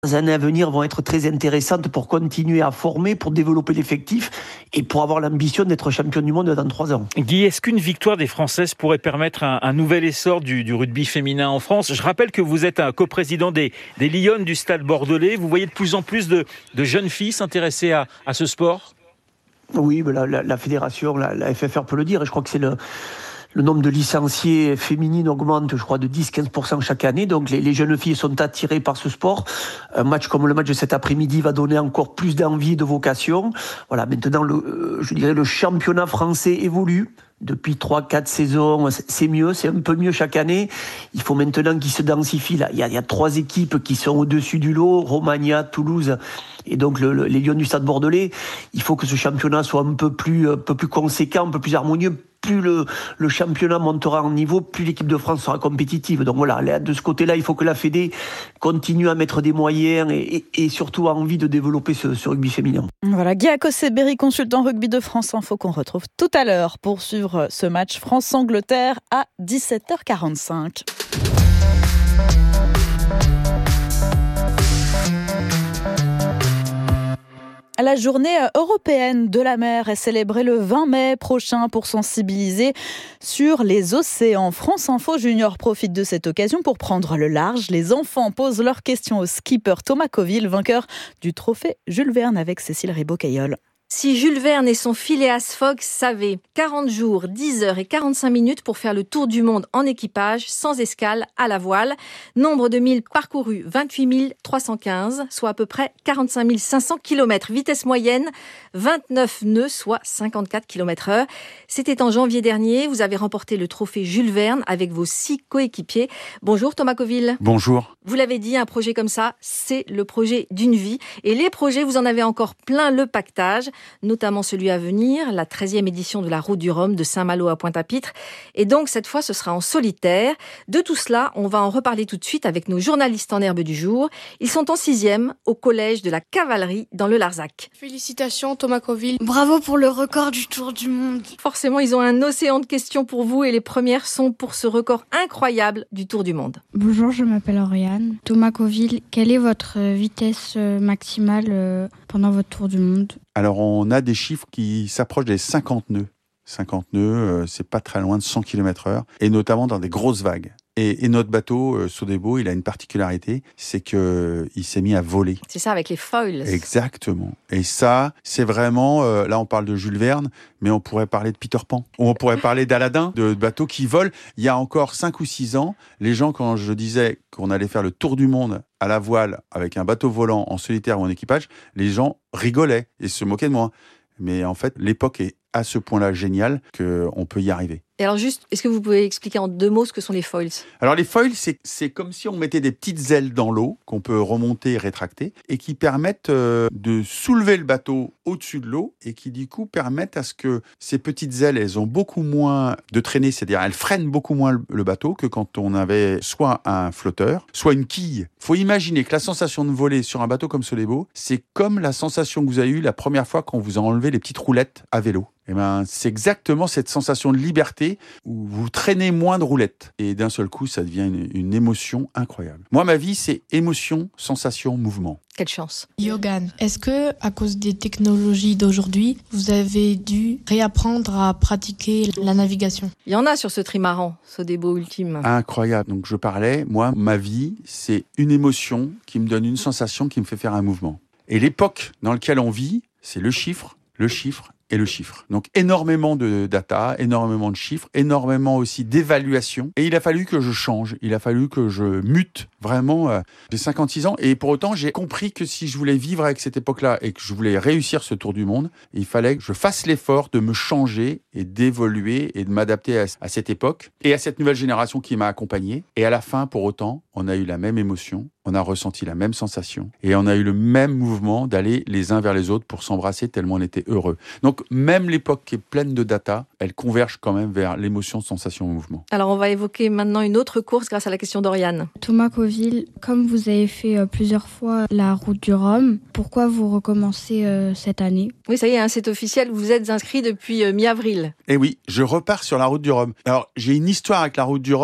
Les années à venir vont être très intéressantes pour continuer à former, pour développer l'effectif et pour avoir l'ambition d'être champion du monde dans 3 ans. Guy, est-ce qu'une victoire des Françaises pourrait permettre un nouvel essor du rugby féminin en France ? Je rappelle que vous êtes un coprésident des Lionnes du Stade Bordelais. Vous voyez de plus en plus de jeunes filles s'intéresser à ce sport ? Oui, mais la fédération, la FFR peut le dire. Et je crois que c'est le nombre de licenciés féminines augmente, je crois, de 10-15% chaque année. Donc les jeunes filles sont attirées par ce sport. Un match comme le match de cet après-midi va donner encore plus d'envie et de vocation. Voilà, maintenant, le championnat français évolue. Depuis 3-4 saisons, c'est mieux, c'est un peu mieux chaque année. Il faut maintenant qu'il se densifie. Là, il y a 3 équipes qui sont au-dessus du lot, Romagna, Toulouse et donc les Lions du Stade Bordelais. Il faut que ce championnat soit un peu plus conséquent, un peu plus harmonieux. Plus le championnat montera en niveau, plus l'équipe de France sera compétitive. Donc voilà, de ce côté-là, il faut que la Fédé continue à mettre des moyens et surtout a envie de développer ce rugby féminin. Voilà, Guy Acossé-Berry, consultant rugby de France Info, qu'on retrouve tout à l'heure pour suivre ce match France-Angleterre à 17h45. La journée européenne de la mer est célébrée le 20 mai prochain pour sensibiliser sur les océans. France Info Junior profite de cette occasion pour prendre le large. Les enfants posent leurs questions au skipper Thomas Coville, vainqueur du trophée Jules Verne avec Cécile Ribaud-Caillol. Si Jules Verne et son Phileas Fogg savaient 40 jours, 10 heures et 45 minutes pour faire le tour du monde en équipage, sans escale, à la voile. Nombre de milles parcourus, 28 315, soit à peu près 45 500 km. Vitesse moyenne, 29 nœuds, soit 54 km/h. C'était en janvier dernier. Vous avez remporté le trophée Jules Verne avec vos 6 coéquipiers. Bonjour Thomas Coville. Bonjour. Vous l'avez dit, un projet comme ça, c'est le projet d'une vie. Et les projets, vous en avez encore plein le pactage, notamment celui à venir, la 13e édition de la Route du Rhum de Saint-Malo à Pointe-à-Pitre. Et donc, cette fois, ce sera en solitaire. De tout cela, on va en reparler tout de suite avec nos journalistes en herbe du jour. Ils sont en 6e au collège de la Cavalerie dans le Larzac. Félicitations Thomas Coville. Bravo pour le record du Tour du Monde. Forcément, ils ont un océan de questions pour vous et les premières sont pour ce record incroyable du Tour du Monde. Bonjour, je m'appelle Oriane. Thomas Coville, quelle est votre vitesse maximale pendant votre Tour du Monde ? Alors, on a des chiffres qui s'approchent des 50 nœuds. 50 nœuds, c'est pas très loin de 100 km/h, et notamment dans des grosses vagues. Et notre bateau, Sodebo, il a une particularité, c'est qu'il s'est mis à voler. C'est ça, avec les foils. Exactement. Et ça, c'est vraiment, là on parle de Jules Verne, mais on pourrait parler de Peter Pan. Ou on pourrait parler d'Aladin, de bateaux qui volent. Il y a encore 5 ou 6 ans, les gens, quand je disais qu'on allait faire le tour du monde à la voile, avec un bateau volant en solitaire ou en équipage, les gens rigolaient et se moquaient de moi. Mais en fait, l'époque est à ce point-là géniale qu'on peut y arriver. Et alors juste, est-ce que vous pouvez expliquer en 2 mots ce que sont les foils ? Alors les foils, c'est comme si on mettait des petites ailes dans l'eau qu'on peut remonter et rétracter et qui permettent de soulever le bateau au-dessus de l'eau et qui du coup permettent à ce que ces petites ailes, elles ont beaucoup moins de traînée, c'est-à-dire elles freinent beaucoup moins le bateau que quand on avait soit un flotteur, soit une quille. Faut imaginer que la sensation de voler sur un bateau comme Sodebo, c'est comme la sensation que vous avez eue la première fois quand vous a enlevé les petites roulettes à vélo. Eh ben, c'est exactement cette sensation de liberté où vous traînez moins de roulettes. Et d'un seul coup, ça devient une émotion incroyable. Moi, ma vie, c'est émotion, sensation, mouvement. Quelle chance. Yogan, est-ce que, à cause des technologies d'aujourd'hui, vous avez dû réapprendre à pratiquer la navigation ? Il y en a sur ce trimaran, Sodebo Ultime. Incroyable. Donc, je parlais, moi, ma vie, c'est une émotion qui me donne une sensation qui me fait faire un mouvement. Et l'époque dans laquelle on vit, c'est le chiffre et le chiffre. Donc énormément de data, énormément de chiffres, énormément aussi d'évaluation. Et il a fallu que je change, il a fallu que je mute vraiment. J'ai 56 ans et pour autant j'ai compris que si je voulais vivre avec cette époque-là et que je voulais réussir ce tour du monde, il fallait que je fasse l'effort de me changer et d'évoluer et de m'adapter à cette époque et à cette nouvelle génération qui m'a accompagné. Et à la fin, pour autant, on a eu la même émotion, on a ressenti la même sensation et on a eu le même mouvement d'aller les uns vers les autres pour s'embrasser tellement on était heureux. Donc même l'époque qui est pleine de data, elle converge quand même vers l'émotion, sensation, mouvement. Alors on va évoquer maintenant une autre course grâce à la question d'Oriane. Thomas Coville, comme vous avez fait plusieurs fois la Route du Rhum, pourquoi vous recommencez cette année ? Oui, ça y est, c'est officiel, vous êtes inscrit depuis mi-avril. Et oui, je repars sur la Route du Rhum. Alors j'ai une histoire avec la Route du Rhum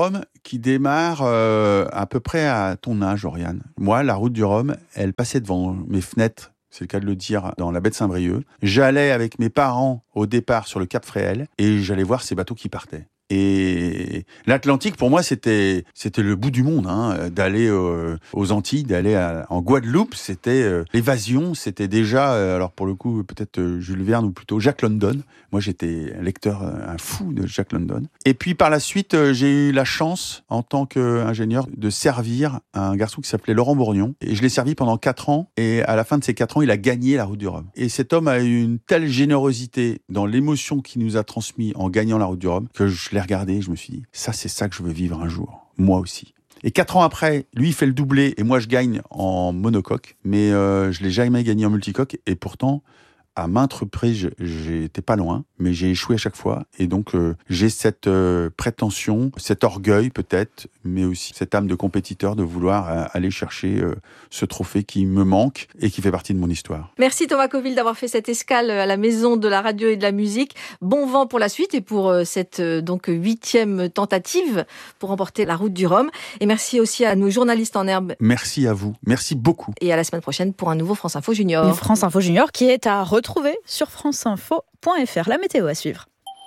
qui démarre à peu près à ton âge, Oriane. Moi, la route du Rhum, elle passait devant mes fenêtres, c'est le cas de le dire, dans la baie de Saint-Brieuc. J'allais avec mes parents au départ sur le Cap Fréhel et j'allais voir ces bateaux qui partaient. Et l'Atlantique, pour moi, c'était le bout du monde, hein. D'aller aux Antilles, d'aller en Guadeloupe, c'était l'évasion, c'était déjà, alors pour le coup, peut-être Jules Verne ou plutôt Jack London. Moi, j'étais un fou de Jack London. Et puis, par la suite, j'ai eu la chance, en tant qu'ingénieur, de servir un garçon qui s'appelait Laurent Bourgnon. Et je l'ai servi pendant 4 ans. Et à la fin de ces 4 ans, il a gagné la route du Rhum. Et cet homme a eu une telle générosité dans l'émotion qu'il nous a transmis en gagnant la route du Rhum que je l'ai regardé et je me suis dit, ça, c'est ça que je veux vivre un jour. Moi aussi. Et 4 ans après, lui, il fait le doublé et moi, je gagne en monocoque. Mais je l'ai jamais gagné en multicoque. Et pourtant, à maintes reprises, j'étais pas loin, mais j'ai échoué à chaque fois. Et donc, j'ai cette prétention, cet orgueil peut-être, mais aussi cette âme de compétiteur de vouloir aller chercher ce trophée qui me manque et qui fait partie de mon histoire. Merci Thomas Coville d'avoir fait cette escale à la Maison de la radio et de la musique. Bon vent pour la suite et pour cette donc 8e tentative pour remporter la route du Rhum. Et merci aussi à nos journalistes en herbe. Merci à vous. Merci beaucoup. Et à la semaine prochaine pour un nouveau France Info Junior. France Info Junior qui est à retrouver sur franceinfo.fr. La météo à suivre.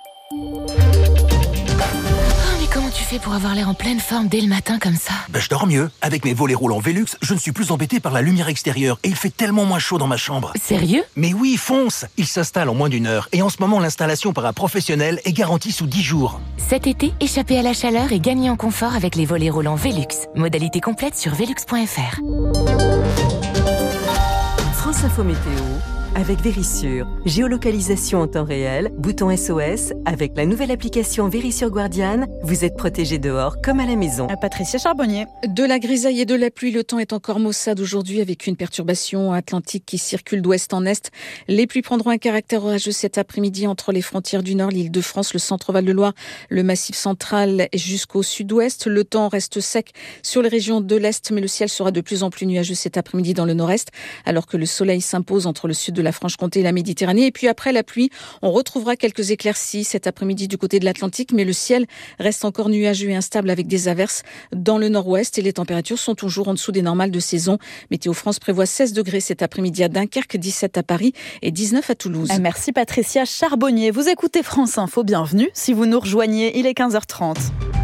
Comment tu fais pour avoir l'air en pleine forme dès le matin comme ça ? Je dors mieux. Avec mes volets roulants Velux, je ne suis plus embêté par la lumière extérieure et il fait tellement moins chaud dans ma chambre. Sérieux ? Mais oui, fonce ! Il s'installe en moins d'1 heure et en ce moment, l'installation par un professionnel est garantie sous 10 jours. Cet été, échappez à la chaleur et gagnez en confort avec les volets roulants Velux. Modalité complète sur velux.fr. France Info Météo avec Vérissure. Géolocalisation en temps réel, bouton SOS. Avec la nouvelle application Vérissure Guardian, vous êtes protégé dehors comme à la maison. Patricia Charbonnier. De la grisaille et de la pluie, le temps est encore maussade aujourd'hui avec une perturbation atlantique qui circule d'ouest en est. Les pluies prendront un caractère orageux cet après-midi entre les frontières du Nord, l'Île-de-France, le centre-Val de Loire, le Massif central jusqu'au sud-ouest. Le temps reste sec sur les régions de l'Est, mais le ciel sera de plus en plus nuageux cet après-midi dans le Nord-Est, alors que le soleil s'impose entre le sud de la Franche-Comté et la Méditerranée. Et puis après la pluie, on retrouvera quelques éclaircies cet après-midi du côté de l'Atlantique, mais le ciel reste encore nuageux et instable avec des averses dans le nord-ouest et les températures sont toujours en dessous des normales de saison. Météo France prévoit 16 degrés cet après-midi à Dunkerque, 17 à Paris et 19 à Toulouse. Merci Patricia Charbonnier. Vous écoutez France Info, bienvenue. Si vous nous rejoignez, il est 15h30.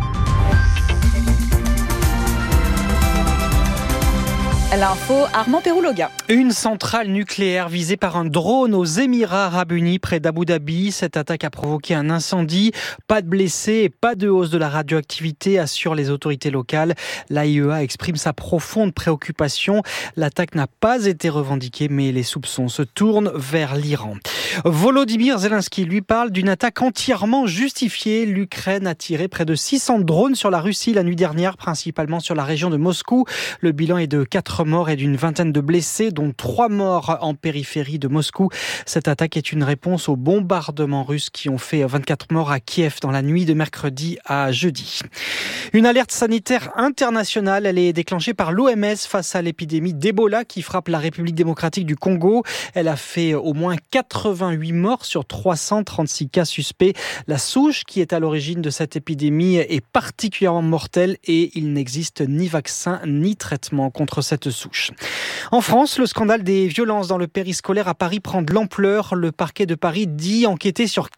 L'info, Armand Pérouloga. Une centrale nucléaire visée par un drone aux Émirats Arabes Unis près d'Abu Dhabi. Cette attaque a provoqué un incendie. Pas de blessés et pas de hausse de la radioactivité, assurent les autorités locales. L'AIEA exprime sa profonde préoccupation. L'attaque n'a pas été revendiquée, mais les soupçons se tournent vers l'Iran. Volodymyr Zelensky lui parle d'une attaque entièrement justifiée. L'Ukraine a tiré près de 600 drones sur la Russie la nuit dernière, principalement sur la région de Moscou. Le bilan est de 4 morts et d'une vingtaine de blessés, dont 3 morts en périphérie de Moscou. Cette attaque est une réponse aux bombardements russes qui ont fait 24 morts à Kiev dans la nuit de mercredi à jeudi. Une alerte sanitaire internationale, elle est déclenchée par l'OMS face à l'épidémie d'Ebola qui frappe la République démocratique du Congo. Elle a fait au moins 88 morts sur 336 cas suspects. La souche qui est à l'origine de cette épidémie est particulièrement mortelle et il n'existe ni vaccin ni traitement contre cette souche. En France, le scandale des violences dans le périscolaire à Paris prend de l'ampleur. Le parquet de Paris dit enquêter sur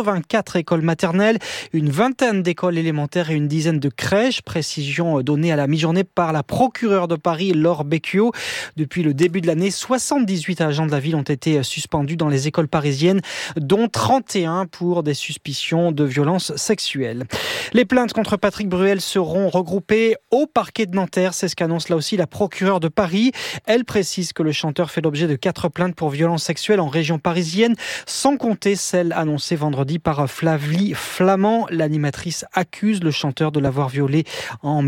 84 écoles maternelles, une vingtaine d'écoles élémentaires et une dizaine de crèches. Précision donnée à la mi-journée par la procureure de Paris, Laure Becchio. Depuis le début de l'année, 78 agents de la ville ont été suspendus dans les écoles parisiennes, dont 31 pour des suspicions de violences sexuelles. Les plaintes contre Patrick Bruel seront regroupées au parquet de Nanterre. C'est ce qu'annonce là aussi la procureure de Paris. Elle précise que le chanteur fait l'objet de 4 plaintes pour violences sexuelles en région parisienne, sans compter celle annoncée vendredi par Flavie Flamand. L'animatrice accuse le chanteur de l'avoir violée en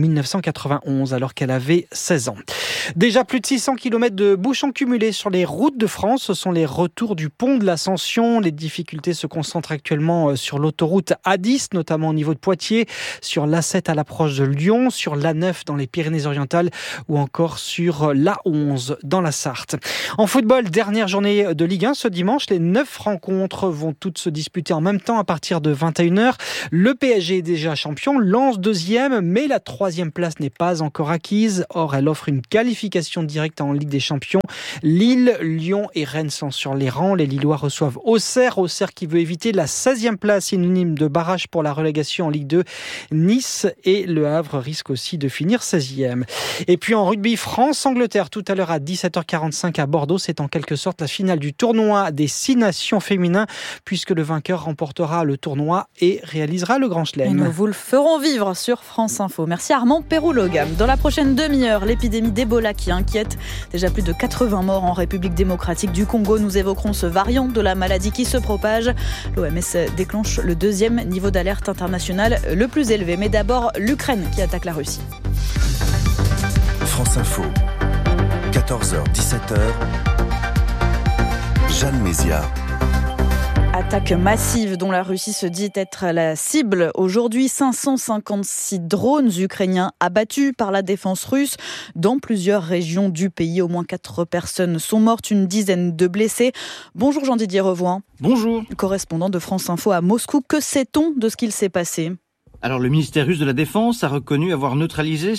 1991 alors qu'elle avait 16 ans. Déjà plus de 600 km de bouchons cumulés sur les routes de France. Ce sont les retours du pont de l'Ascension. Les difficultés se concentrent actuellement sur l'autoroute A10, notamment au niveau de Poitiers, sur l'A7 à l'approche de Lyon, sur l'A9 dans les Pyrénées-Orientales ou encore sur sur l'A11 dans la Sarthe. En football, dernière journée de Ligue 1 ce dimanche. Les 9 rencontres vont toutes se disputer en même temps à partir de 21h. Le PSG est déjà champion, Lens deuxième, mais la 3e place n'est pas encore acquise. Or, elle offre une qualification directe en Ligue des Champions. Lille, Lyon et Rennes sont sur les rangs. Les Lillois reçoivent Auxerre qui veut éviter la 16e place, synonyme de barrage pour la relégation en Ligue 2. Nice et Le Havre risquent aussi de finir 16e. Et puis en rugby, France-Angleterre, tout à l'heure à 17h45 à Bordeaux. C'est en quelque sorte la finale du tournoi des 6 nations féminins, puisque le vainqueur remportera le tournoi et réalisera le Grand Chelem. Et nous vous le ferons vivre sur France Info. Merci Armand Péroulogam. Dans la prochaine demi-heure, l'épidémie d'Ebola qui inquiète. Déjà plus de 80 morts en République démocratique du Congo. Nous évoquerons ce variant de la maladie qui se propage. L'OMS déclenche le 2e niveau d'alerte international le plus élevé. Mais d'abord, l'Ukraine qui attaque la Russie. France Info, 14h-17h, Jeanne Mézia. Attaque massive dont la Russie se dit être la cible. Aujourd'hui, 556 drones ukrainiens abattus par la défense russe dans plusieurs régions du pays. Au moins 4 personnes sont mortes, une dizaine de blessés. Bonjour Jean-Didier Revoin. Bonjour. Correspondant de France Info à Moscou. Que sait-on de ce qu'il s'est passé ? Alors le ministère russe de la Défense a reconnu avoir neutralisé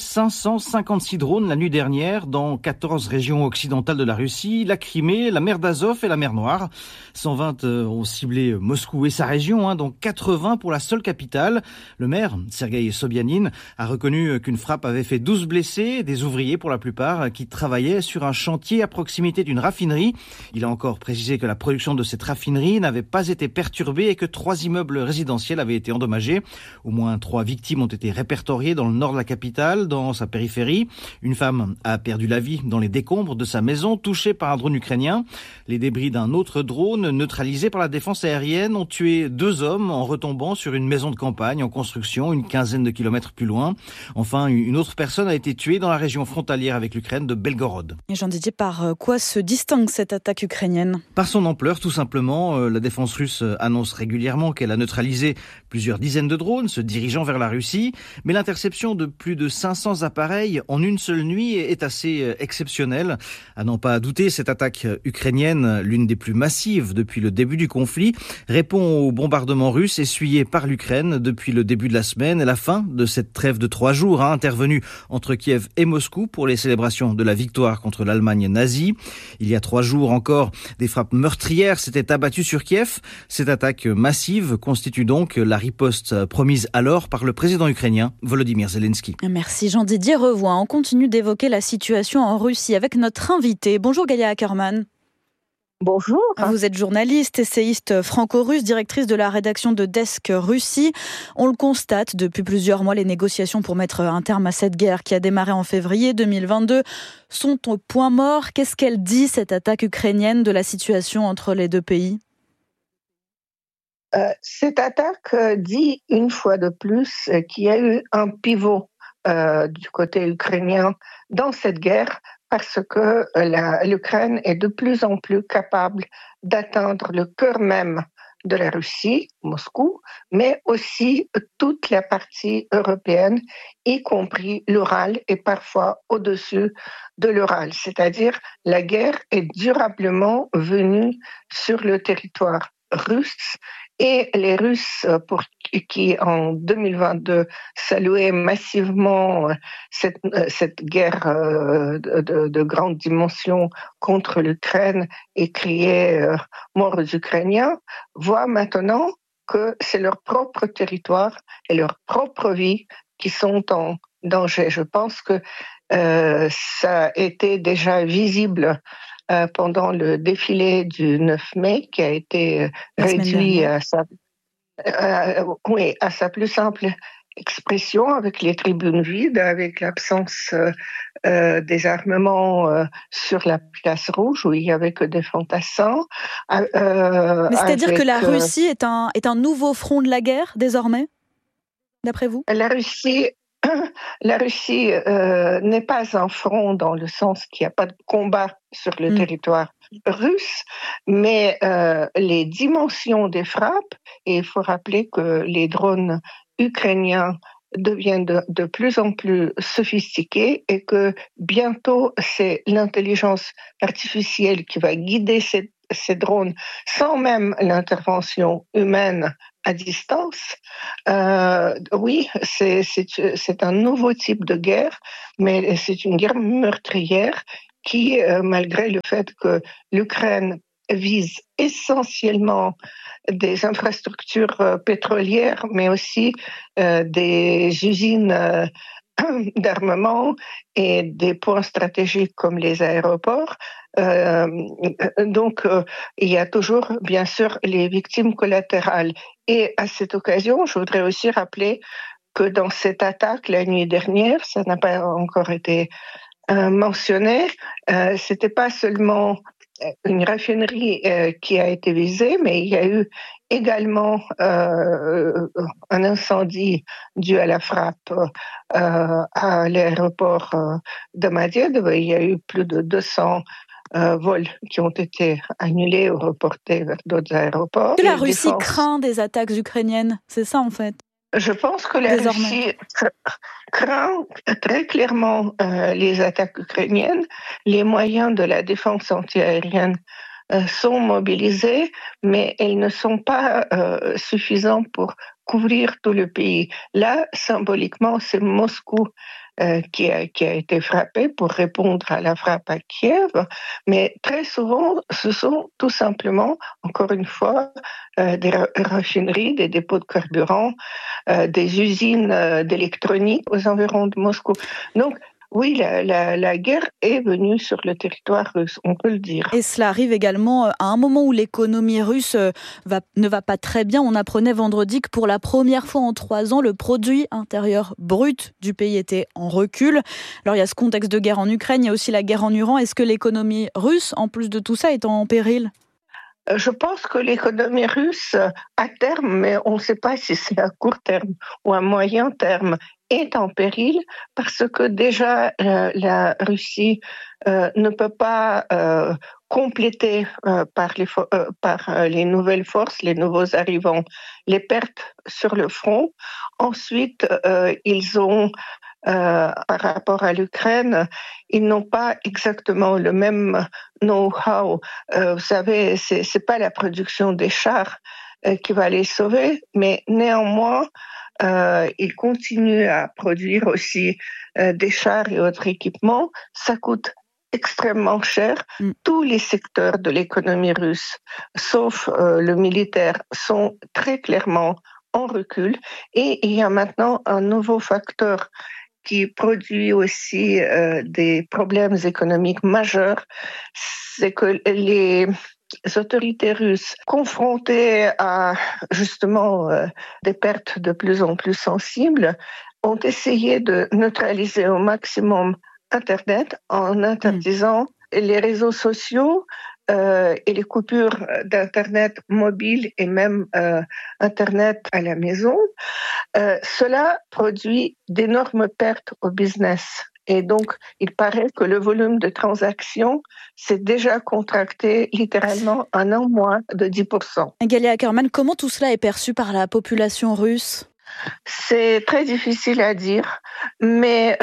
556 drones la nuit dernière dans 14 régions occidentales de la Russie, la Crimée, la mer d'Azov et la mer Noire. 120 ont ciblé Moscou et sa région, dont 80 pour la seule capitale. Le maire, Sergueï Sobyanin, a reconnu qu'une frappe avait fait 12 blessés, des ouvriers pour la plupart, qui travaillaient sur un chantier à proximité d'une raffinerie. Il a encore précisé que la production de cette raffinerie n'avait pas été perturbée et que 3 immeubles résidentiels avaient été endommagés. Au moins 3 victimes ont été répertoriées dans le nord de la capitale, dans sa périphérie. Une femme a perdu la vie dans les décombres de sa maison, touchée par un drone ukrainien. Les débris d'un autre drone, neutralisé par la défense aérienne, ont tué 2 hommes en retombant sur une maison de campagne en construction, une quinzaine de kilomètres plus loin. Enfin, une autre personne a été tuée dans la région frontalière avec l'Ukraine de Belgorod. Et Jean-Didier, par quoi se distingue cette attaque ukrainienne ? Par son ampleur, tout simplement. La défense russe annonce régulièrement qu'elle a neutralisé plusieurs dizaines de drones, se dirigeant vers la Russie, mais l'interception de plus de 500 appareils en une seule nuit est assez exceptionnelle. À n'en pas douter, cette attaque ukrainienne, l'une des plus massives depuis le début du conflit, répond aux bombardements russes essuyés par l'Ukraine depuis le début de la semaine et la fin de cette trêve de 3 jours intervenue entre Kiev et Moscou pour les célébrations de la victoire contre l'Allemagne nazie. Il y a 3 jours encore, des frappes meurtrières s'étaient abattues sur Kiev. Cette attaque massive constitue donc la riposte promise alors par le président ukrainien Volodymyr Zelensky. Merci Jean-Didier Revoin. On continue d'évoquer la situation en Russie avec notre invité. Bonjour Gaïa Ackerman. Bonjour. Vous êtes journaliste, essayiste franco-russe, directrice de la rédaction de Desk Russie. On le constate depuis plusieurs mois, les négociations pour mettre un terme à cette guerre qui a démarré en février 2022 sont au point mort. Qu'est-ce qu'elle dit, cette attaque ukrainienne, de la situation entre les deux pays ? Cette attaque dit une fois de plus qu'il y a eu un pivot du côté ukrainien dans cette guerre parce que l'Ukraine est de plus en plus capable d'atteindre le cœur même de la Russie, Moscou, mais aussi toute la partie européenne, y compris l'Ural et parfois au-dessus de l'Ural. C'est-à-dire la guerre est durablement venue sur le territoire russe. Et les Russes, pour qui en 2022 saluaient massivement cette guerre de grande dimension contre l'Ukraine et criaient mort aux Ukrainiens, voient maintenant que c'est leur propre territoire et leur propre vie qui sont en danger. Je pense que ça a été déjà visible pendant le défilé du 9 mai, qui a été réduit à sa plus simple expression, avec les tribunes vides, avec l'absence des armements sur la place rouge, où il n'y avait que des fantassins. Mais c'est-à-dire que la Russie est un nouveau front de la guerre, désormais, d'après vous ? La Russie n'est pas un front dans le sens qu'il n'y a pas de combat sur le territoire russe, mais les dimensions des frappes, et il faut rappeler que les drones ukrainiens devient de plus en plus sophistiquée et que bientôt c'est l'intelligence artificielle qui va guider ces drones sans même l'intervention humaine à distance. Oui, c'est un nouveau type de guerre, mais c'est une guerre meurtrière qui, malgré le fait que l'Ukraine vise essentiellement des infrastructures pétrolières, mais aussi des usines d'armement et des points stratégiques comme les aéroports. Donc, il y a toujours, bien sûr, les victimes collatérales. Et à cette occasion, je voudrais aussi rappeler que dans cette attaque la nuit dernière, ça n'a pas encore été mentionné, c'était pas seulement une raffinerie qui a été visée, mais il y a eu également un incendie dû à la frappe à l'aéroport de Domodedovo. Il y a eu plus de 200 vols qui ont été annulés ou reportés vers d'autres aéroports. La Russie craint des attaques ukrainiennes, c'est ça en fait? Je pense que la Russie craint très clairement les attaques ukrainiennes. Les moyens de la défense antiaérienne sont mobilisés, mais elles ne sont pas suffisants pour couvrir tout le pays. Là, symboliquement, c'est Moscou qui a été frappé pour répondre à la frappe à Kiev, mais très souvent, ce sont tout simplement, encore une fois, des raffineries, des dépôts de carburant, des usines d'électronique aux environs de Moscou. Donc, oui, la guerre est venue sur le territoire russe, on peut le dire. Et cela arrive également à un moment où l'économie russe ne va pas très bien. On apprenait vendredi que pour la première fois en 3 ans, le produit intérieur brut du pays était en recul. Alors il y a ce contexte de guerre en Ukraine, il y a aussi la guerre en Iran. Est-ce que l'économie russe, en plus de tout ça, est en péril ? Je pense que l'économie russe, à terme, mais on ne sait pas si c'est à court terme ou à moyen terme, est en péril parce que déjà la Russie ne peut pas compléter par les nouvelles forces, les nouveaux arrivants, les pertes sur le front. Ensuite, ils ont par rapport à l'Ukraine, ils n'ont pas exactement le même know-how. Vous savez, c'est pas la production des chars qui va les sauver, mais néanmoins, ils continuent à produire aussi des chars et autres équipements. Ça coûte extrêmement cher. Tous les secteurs de l'économie russe, sauf le militaire, sont très clairement en recul. Et il y a maintenant un nouveau facteur qui produit aussi des problèmes économiques majeurs, c'est que les autorités russes, confrontées à justement des pertes de plus en plus sensibles, ont essayé de neutraliser au maximum Internet en interdisant les réseaux sociaux et les coupures d'Internet mobile et même Internet à la maison. Cela produit d'énormes pertes au business. Et donc, il paraît que le volume de transactions s'est déjà contracté littéralement en un mois de 10%. Galia Ackerman, comment tout cela est perçu par la population russe ? C'est très difficile à dire, mais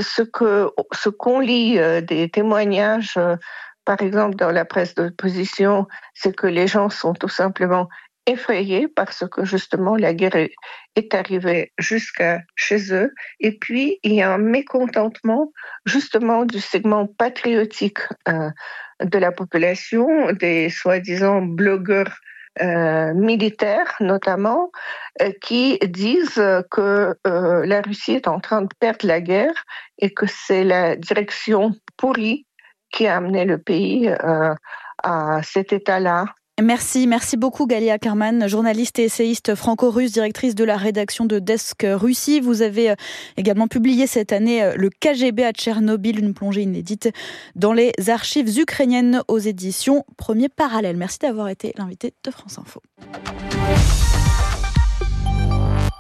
ce qu'on lit des témoignages, par exemple dans la presse d'opposition, c'est que les gens sont tout simplement effrayés parce que justement la guerre est arrivée jusqu'à chez eux. Et puis il y a un mécontentement justement du segment patriotique de la population, des soi-disant blogueurs militaires notamment, qui disent que la Russie est en train de perdre la guerre et que c'est la direction pourrie qui a amené le pays à cet état-là. Merci beaucoup Galia Ackerman, journaliste et essayiste franco-russe, directrice de la rédaction de Desk Russie. Vous avez également publié cette année Le KGB à Tchernobyl, une plongée inédite dans les archives ukrainiennes aux éditions Premier Parallèle. Merci d'avoir été l'invité de France Info.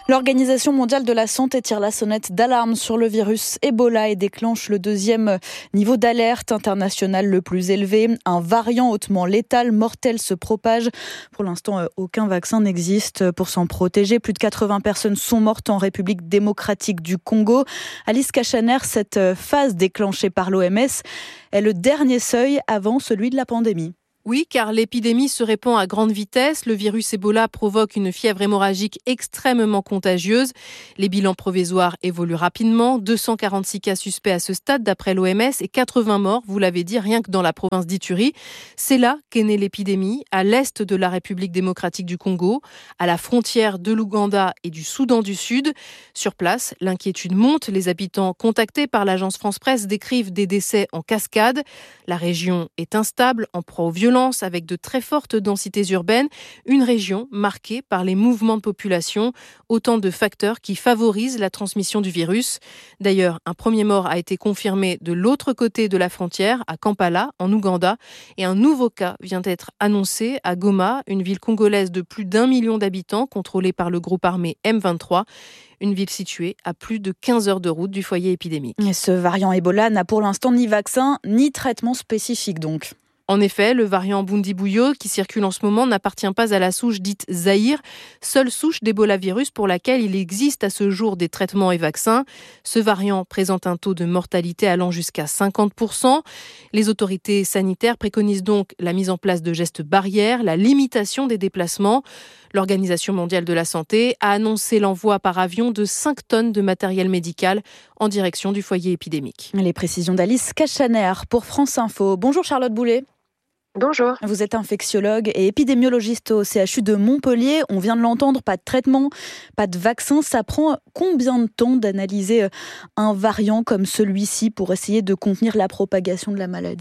L'Organisation mondiale de la santé tire la sonnette d'alarme sur le virus Ebola et déclenche le 2e niveau d'alerte international le plus élevé. Un variant hautement létal, mortel, se propage. Pour l'instant, aucun vaccin n'existe pour s'en protéger. Plus de 80 personnes sont mortes en République démocratique du Congo. Alice Kachaner, cette phase déclenchée par l'OMS est le dernier seuil avant celui de la pandémie. Oui, car l'épidémie se répand à grande vitesse. Le virus Ebola provoque une fièvre hémorragique extrêmement contagieuse. Les bilans provisoires évoluent rapidement. 246 cas suspects à ce stade d'après l'OMS et 80 morts, vous l'avez dit, rien que dans la province d'Ituri. C'est là qu'est née l'épidémie, à l'est de la République démocratique du Congo, à la frontière de l'Ouganda et du Soudan du Sud. Sur place, l'inquiétude monte. Les habitants contactés par l'agence France-Presse décrivent des décès en cascade. La région est instable, en proie aux violences, avec de très fortes densités urbaines, une région marquée par les mouvements de population, autant de facteurs qui favorisent la transmission du virus. D'ailleurs, un premier mort a été confirmé de l'autre côté de la frontière, à Kampala, en Ouganda, et un nouveau cas vient d'être annoncé à Goma, une ville congolaise de plus d'1 million d'habitants, contrôlée par le groupe armé M23. Une ville située à plus de 15 heures de route du foyer épidémique. Et ce variant Ebola n'a pour l'instant ni vaccin, ni traitement spécifique donc. En effet, le variant Bundibugyo qui circule en ce moment n'appartient pas à la souche dite Zaïre, seule souche d'Ebola virus pour laquelle il existe à ce jour des traitements et vaccins. Ce variant présente un taux de mortalité allant jusqu'à 50%. Les autorités sanitaires préconisent donc la mise en place de gestes barrières, la limitation des déplacements. L'Organisation mondiale de la santé a annoncé l'envoi par avion de 5 tonnes de matériel médical en direction du foyer épidémique. Les précisions d'Alice Kachaner pour France Info. Bonjour Charlotte Boulet. Bonjour. Vous êtes infectiologue et épidémiologiste au CHU de Montpellier. On vient de l'entendre, pas de traitement, pas de vaccin. Ça prend combien de temps d'analyser un variant comme celui-ci pour essayer de contenir la propagation de la maladie ?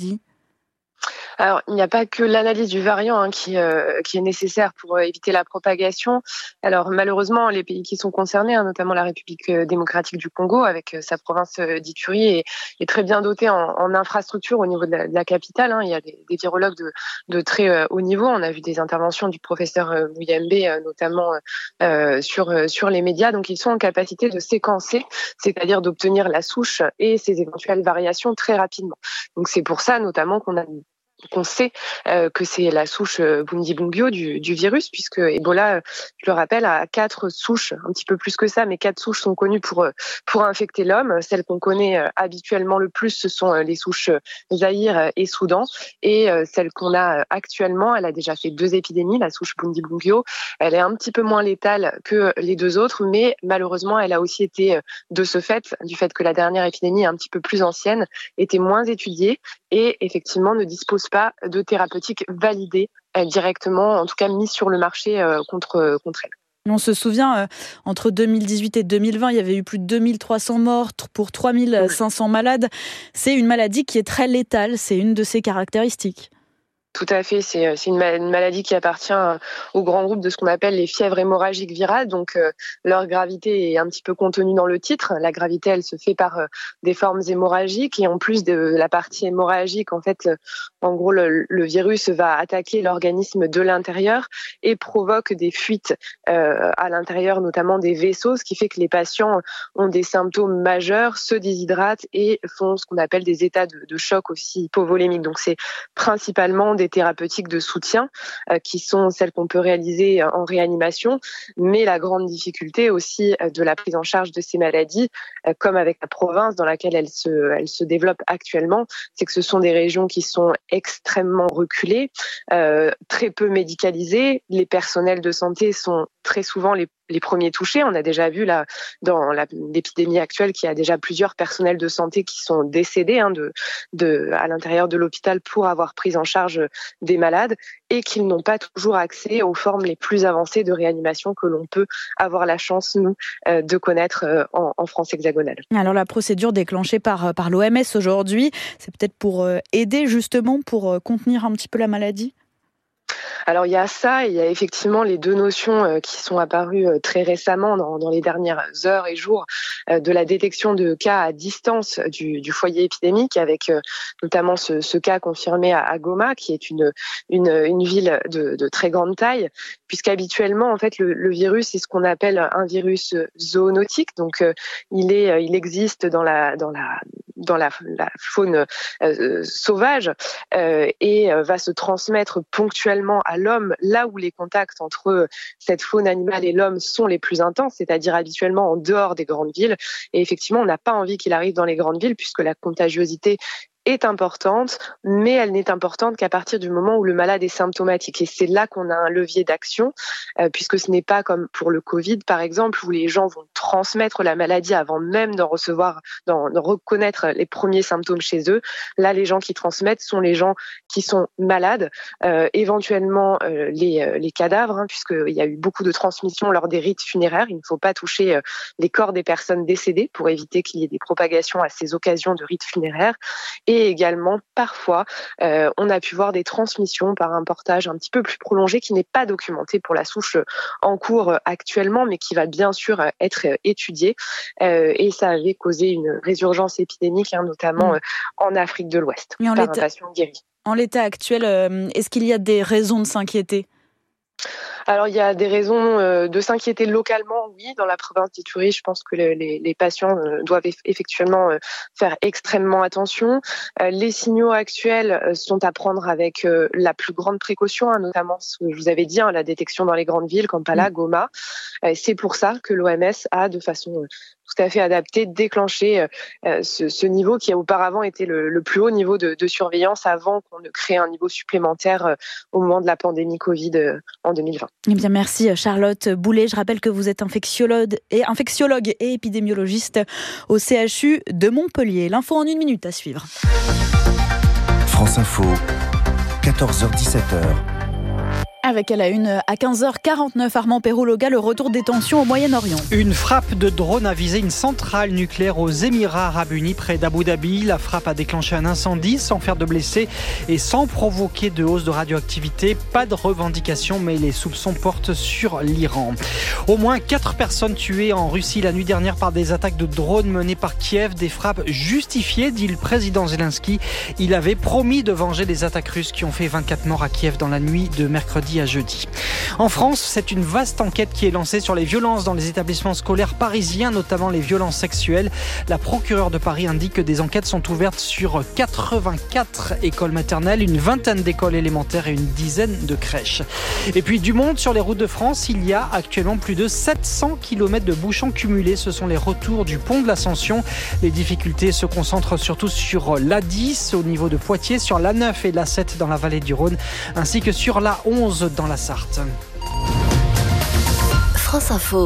Alors, il n'y a pas que l'analyse du variant qui est nécessaire pour éviter la propagation. Alors, malheureusement, les pays qui sont concernés, notamment la République démocratique du Congo, avec sa province d'Ituri, est très bien dotée en infrastructures au niveau de la capitale. Il y a des virologues de très haut niveau. On a vu des interventions du professeur Muyembe, notamment sur les médias. Donc, ils sont en capacité de séquencer, c'est-à-dire d'obtenir la souche et ses éventuelles variations très rapidement. Donc, c'est pour ça, notamment, qu'on sait que c'est la souche Bundibugyo du virus, puisque Ebola, je le rappelle, a 4 souches, un petit peu plus que ça, mais 4 souches sont connues pour infecter l'homme. Celles qu'on connaît habituellement le plus, ce sont les souches Zaïre et Soudan. Et celle qu'on a actuellement, elle a déjà fait 2 épidémies, la souche Bundibugyo. Elle est un petit peu moins létale que les 2 autres, mais malheureusement, elle a aussi été, de ce fait, du fait que la dernière épidémie est un petit peu plus ancienne, était moins étudiée et effectivement ne dispose pas de thérapeutiques validées directement, en tout cas mises sur le marché contre elle. On se souvient, entre 2018 et 2020, il y avait eu plus de 2300 morts pour 3500 malades. C'est une maladie qui est très létale, c'est une de ses caractéristiques. Tout à fait, c'est une maladie qui appartient au grand groupe de ce qu'on appelle les fièvres hémorragiques virales. Donc leur gravité est un petit peu contenue dans le titre. La gravité, elle se fait par des formes hémorragiques et en plus de la partie hémorragique, en fait, en gros, le virus va attaquer l'organisme de l'intérieur et provoque des fuites à l'intérieur, notamment des vaisseaux, ce qui fait que les patients ont des symptômes majeurs, se déshydratent et font ce qu'on appelle des états de choc aussi hypovolémiques. Donc c'est principalement des thérapeutiques de soutien qui sont celles qu'on peut réaliser en réanimation, mais la grande difficulté aussi de la prise en charge de ces maladies, comme avec la province dans laquelle elle se développe actuellement, c'est que ce sont des régions qui sont extrêmement reculées, très peu médicalisées. Les personnels de santé sont très souvent les premiers touchés. On a déjà vu là dans l'épidémie actuelle qu'il y a déjà plusieurs personnels de santé qui sont décédés à l'intérieur de l'hôpital pour avoir pris en charge des malades et qu'ils n'ont pas toujours accès aux formes les plus avancées de réanimation que l'on peut avoir la chance, nous, de connaître en France hexagonale. Alors la procédure déclenchée par l'OMS aujourd'hui, c'est peut-être pour aider justement, pour contenir un petit peu la maladie ? Alors il y a ça et il y a effectivement les deux notions qui sont apparues très récemment dans les dernières heures et jours de la détection de cas à distance du foyer épidémique avec notamment ce cas confirmé à Goma qui est une ville de très grande taille puisqu'habituellement en fait le virus c'est ce qu'on appelle un virus zoonotique donc il existe dans la faune sauvage et va se transmettre ponctuellement à l'homme là où les contacts entre cette faune animale et l'homme sont les plus intenses, c'est-à-dire habituellement en dehors des grandes villes. Et effectivement, on n'a pas envie qu'il arrive dans les grandes villes puisque la contagiosité est importante, mais elle n'est importante qu'à partir du moment où le malade est symptomatique. Et c'est là qu'on a un levier d'action, puisque ce n'est pas comme pour le Covid, par exemple, où les gens vont transmettre la maladie avant même d'en reconnaître les premiers symptômes chez eux. Là, les gens qui transmettent sont les gens qui sont malades, éventuellement les cadavres, puisqu'il y a eu beaucoup de transmissions lors des rites funéraires. Il ne faut pas toucher les corps des personnes décédées pour éviter qu'il y ait des propagations à ces occasions de rites funéraires. Et également, parfois, on a pu voir des transmissions par un portage un petit peu plus prolongé qui n'est pas documenté pour la souche en cours actuellement, mais qui va bien sûr être étudié. Et ça avait causé une résurgence épidémique, notamment en Afrique de l'Ouest, par un patient guéri. En l'état actuel, est-ce qu'il y a des raisons de s'inquiéter ? Alors, il y a des raisons de s'inquiéter localement, oui. Dans la province d'Ituri, je pense que les patients doivent effectivement faire extrêmement attention. Les signaux actuels sont à prendre avec la plus grande précaution, notamment ce que je vous avais dit, la détection dans les grandes villes, Kampala, Goma. C'est pour ça que l'OMS a, de façon tout à fait adaptée, déclenché ce niveau qui a auparavant été le plus haut niveau de surveillance avant qu'on ne crée un niveau supplémentaire au moment de la pandémie Covid en 2020. Eh bien, merci Charlotte Boulet. Je rappelle que vous êtes infectiologue et épidémiologiste au CHU de Montpellier. L'info en 1 minute à suivre. France Info, 14h-17h. Avec à la une, à 15h49, Armand Perroulloga, le retour des tensions au Moyen-Orient. Une frappe de drone a visé une centrale nucléaire aux Émirats Arabes Unis, près d'Abu Dhabi. La frappe a déclenché un incendie sans faire de blessés et sans provoquer de hausse de radioactivité. Pas de revendication, mais les soupçons portent sur l'Iran. Au moins 4 personnes tuées en Russie la nuit dernière par des attaques de drones menées par Kiev. Des frappes justifiées, dit le président Zelensky. Il avait promis de venger les attaques russes qui ont fait 24 morts à Kiev dans la nuit de mercredi à jeudi. En France, c'est une vaste enquête qui est lancée sur les violences dans les établissements scolaires parisiens, notamment les violences sexuelles. La procureure de Paris indique que des enquêtes sont ouvertes sur 84 écoles maternelles, une vingtaine d'écoles élémentaires et une dizaine de crèches. Et puis du monde sur les routes de France, il y a actuellement plus de 700 km de bouchons cumulés. Ce sont les retours du pont de l'Ascension. Les difficultés se concentrent surtout sur l'A10 au niveau de Poitiers, sur l'A9 et l'A7 dans la vallée du Rhône, ainsi que sur l'A11 dans la Sarthe. France Info.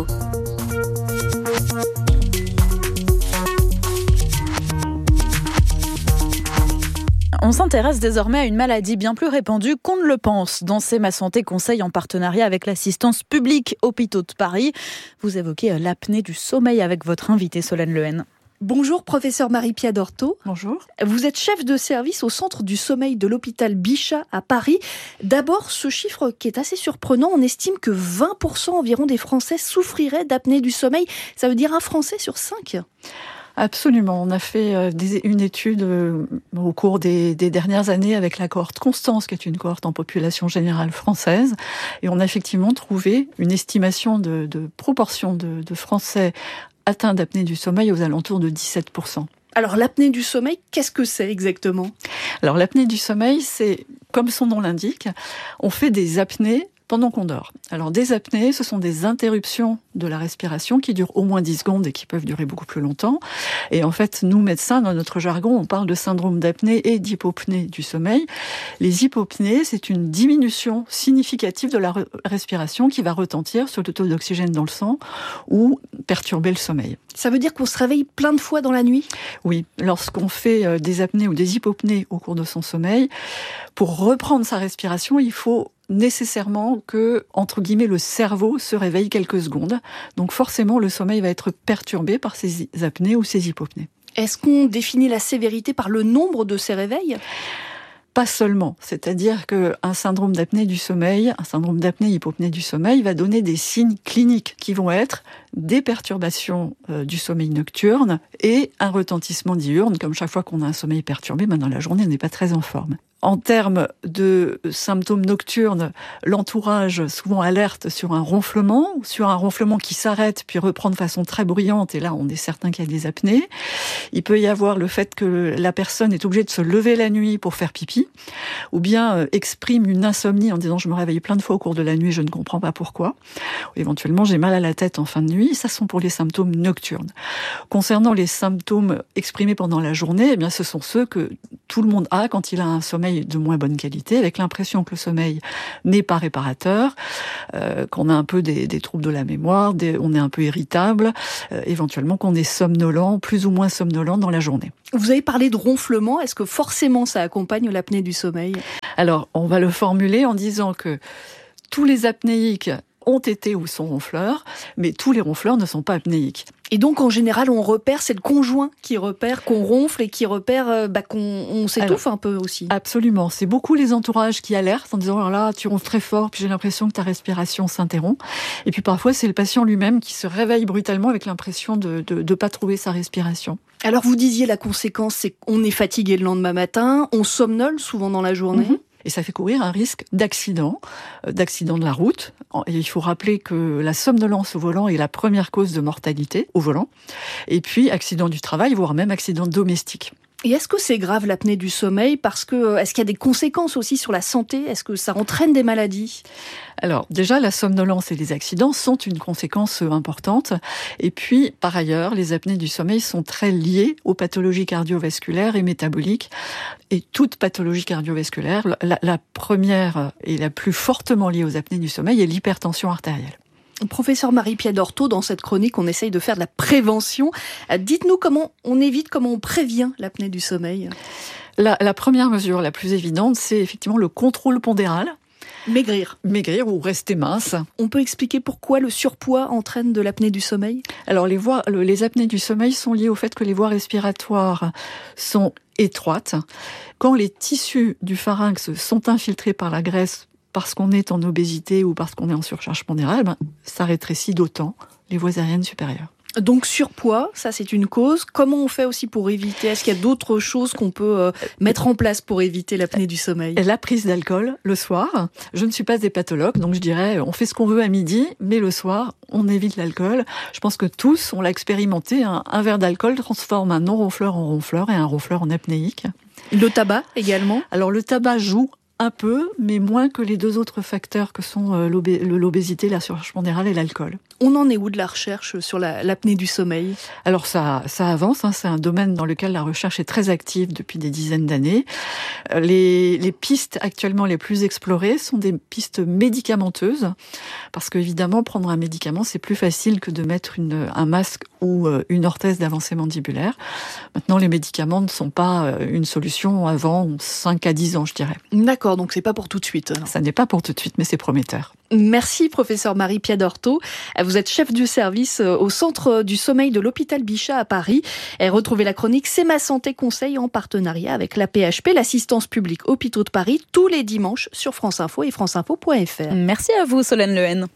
On s'intéresse désormais à une maladie bien plus répandue qu'on ne le pense. Dans C'est ma santé conseil en partenariat avec l'assistance publique Hôpitaux de Paris. Vous évoquez l'apnée du sommeil avec votre invitée Solène Lehen. Bonjour professeur Marie-Pia Dorto. Bonjour. Vous êtes chef de service au centre du sommeil de l'hôpital Bichat à Paris. D'abord, ce chiffre qui est assez surprenant, on estime que 20% environ des Français souffriraient d'apnée du sommeil. Ça veut dire un Français sur 5 ? Absolument. On a fait une étude au cours des dernières années avec la cohorte Constance, qui est une cohorte en population générale française. Et on a effectivement trouvé une estimation de proportion de Français atteints d'apnée du sommeil aux alentours de 17%. Alors l'apnée du sommeil, qu'est-ce que c'est exactement ? Alors l'apnée du sommeil, c'est, comme son nom l'indique, on fait des apnées pendant qu'on dort. Alors des apnées, ce sont des interruptions de la respiration qui durent au moins 10 secondes et qui peuvent durer beaucoup plus longtemps. Et en fait, nous médecins, dans notre jargon, on parle de syndrome d'apnée et d'hypopnée du sommeil. Les hypopnées, c'est une diminution significative de la respiration qui va retentir sur le taux d'oxygène dans le sang ou perturber le sommeil. Ça veut dire qu'on se réveille plein de fois dans la nuit ? Oui, lorsqu'on fait des apnées ou des hypopnées au cours de son sommeil, pour reprendre sa respiration, il faut nécessairement que, entre guillemets, le cerveau se réveille quelques secondes. Donc forcément, le sommeil va être perturbé par ces apnées ou ces hypopnées. Est-ce qu'on définit la sévérité par le nombre de ces réveils ? pas seulement. C'est-à-dire qu'un syndrome d'apnée du sommeil, un syndrome d'apnée-hypopnée du sommeil va donner des signes cliniques qui vont être des perturbations du sommeil nocturne et un retentissement diurne, comme chaque fois qu'on a un sommeil perturbé, dans la journée, on n'est pas très en forme. En termes de symptômes nocturnes, l'entourage souvent alerte sur un ronflement qui s'arrête puis reprend de façon très bruyante, et là on est certain qu'il y a des apnées. Il peut y avoir le fait que la personne est obligée de se lever la nuit pour faire pipi, ou bien exprime une insomnie en disant « je me réveille plein de fois au cours de la nuit, je ne comprends pas pourquoi ». Ou éventuellement « j'ai mal à la tête en fin de nuit ». Ça sont pour les symptômes nocturnes. Concernant les symptômes exprimés pendant la journée, eh bien ce sont ceux que tout le monde a quand il a un sommeil de moins bonne qualité, avec l'impression que le sommeil n'est pas réparateur, qu'on a un peu des troubles de la mémoire, on est un peu irritable, éventuellement qu'on est somnolent, plus ou moins somnolent dans la journée. Vous avez parlé de ronflement, est-ce que forcément ça accompagne l'apnée du sommeil ? Alors, on va le formuler en disant que tous les apnéiques ont été ou sont ronfleurs, mais tous les ronfleurs ne sont pas apnéiques. Et donc, en général, on repère, c'est le conjoint qui repère qu'on ronfle et qui repère qu'on s'étouffe un peu aussi. Absolument. C'est beaucoup les entourages qui alertent en disant « oh là, tu ronfles très fort, puis j'ai l'impression que ta respiration s'interrompt ». Et puis parfois, c'est le patient lui-même qui se réveille brutalement avec l'impression de pas trouver sa respiration. Alors, vous disiez la conséquence, c'est qu'on est fatigué le lendemain matin, on somnole souvent dans la journée. Et ça fait courir un risque d'accident de la route. Et il faut rappeler que la somnolence au volant est la première cause de mortalité au volant. Et puis, accident du travail, voire même accident domestique. Et est-ce que c'est grave l'apnée du sommeil ? Est-ce qu'il y a des conséquences aussi sur la santé ? Est-ce que ça entraîne des maladies ? Alors, déjà, la somnolence et les accidents sont une conséquence importante. Et puis, par ailleurs, les apnées du sommeil sont très liées aux pathologies cardiovasculaires et métaboliques. Et toute pathologie cardiovasculaire, la première et la plus fortement liée aux apnées du sommeil est l'hypertension artérielle. Professeur Marie-Pierre Dorteau, dans cette chronique, on essaye de faire de la prévention. Dites-nous comment on prévient l'apnée du sommeil. La première mesure, la plus évidente, c'est effectivement le contrôle pondéral. Maigrir ou rester mince. On peut expliquer pourquoi le surpoids entraîne de l'apnée du sommeil ? Alors les apnées du sommeil sont liées au fait que les voies respiratoires sont étroites. Quand les tissus du pharynx sont infiltrés par la graisse parce qu'on est en obésité ou parce qu'on est en surcharge pondérale, ça rétrécit d'autant les voies aériennes supérieures. Donc surpoids, ça c'est une cause. Comment on fait aussi pour éviter ? Est-ce qu'il y a d'autres choses qu'on peut mettre en place pour éviter l'apnée du sommeil ? La prise d'alcool le soir. Je ne suis pas hépatologue, donc je dirais on fait ce qu'on veut à midi, mais le soir, on évite l'alcool. Je pense que tous, on l'a expérimenté. Un verre d'alcool transforme un non-ronfleur en ronfleur et un ronfleur en apnéique. Le tabac également ? Alors le tabac joue un peu, mais moins que les deux autres facteurs que sont l'obésité, la surcharge pondérale et l'alcool. On en est où de la recherche sur l'apnée du sommeil ? Alors ça avance, c'est un domaine dans lequel la recherche est très active depuis des dizaines d'années. Les pistes actuellement les plus explorées sont des pistes médicamenteuses, parce qu'évidemment, prendre un médicament, c'est plus facile que de mettre un masque ou une orthèse d'avancée mandibulaire. Maintenant, les médicaments ne sont pas une solution avant 5 à 10 ans, je dirais. D'accord, donc c'est pas pour tout de suite. Ça n'est pas pour tout de suite, mais c'est prometteur. Merci, professeur Marie-Pierre Dorteau. Vous êtes chef du service au Centre du sommeil de l'hôpital Bichat à Paris. Et retrouvez la chronique C'est ma santé conseil en partenariat avec la PHP, l'assistance publique Hôpitaux de Paris, tous les dimanches sur France Info et franceinfo.fr. Merci à vous, Solène Lehen.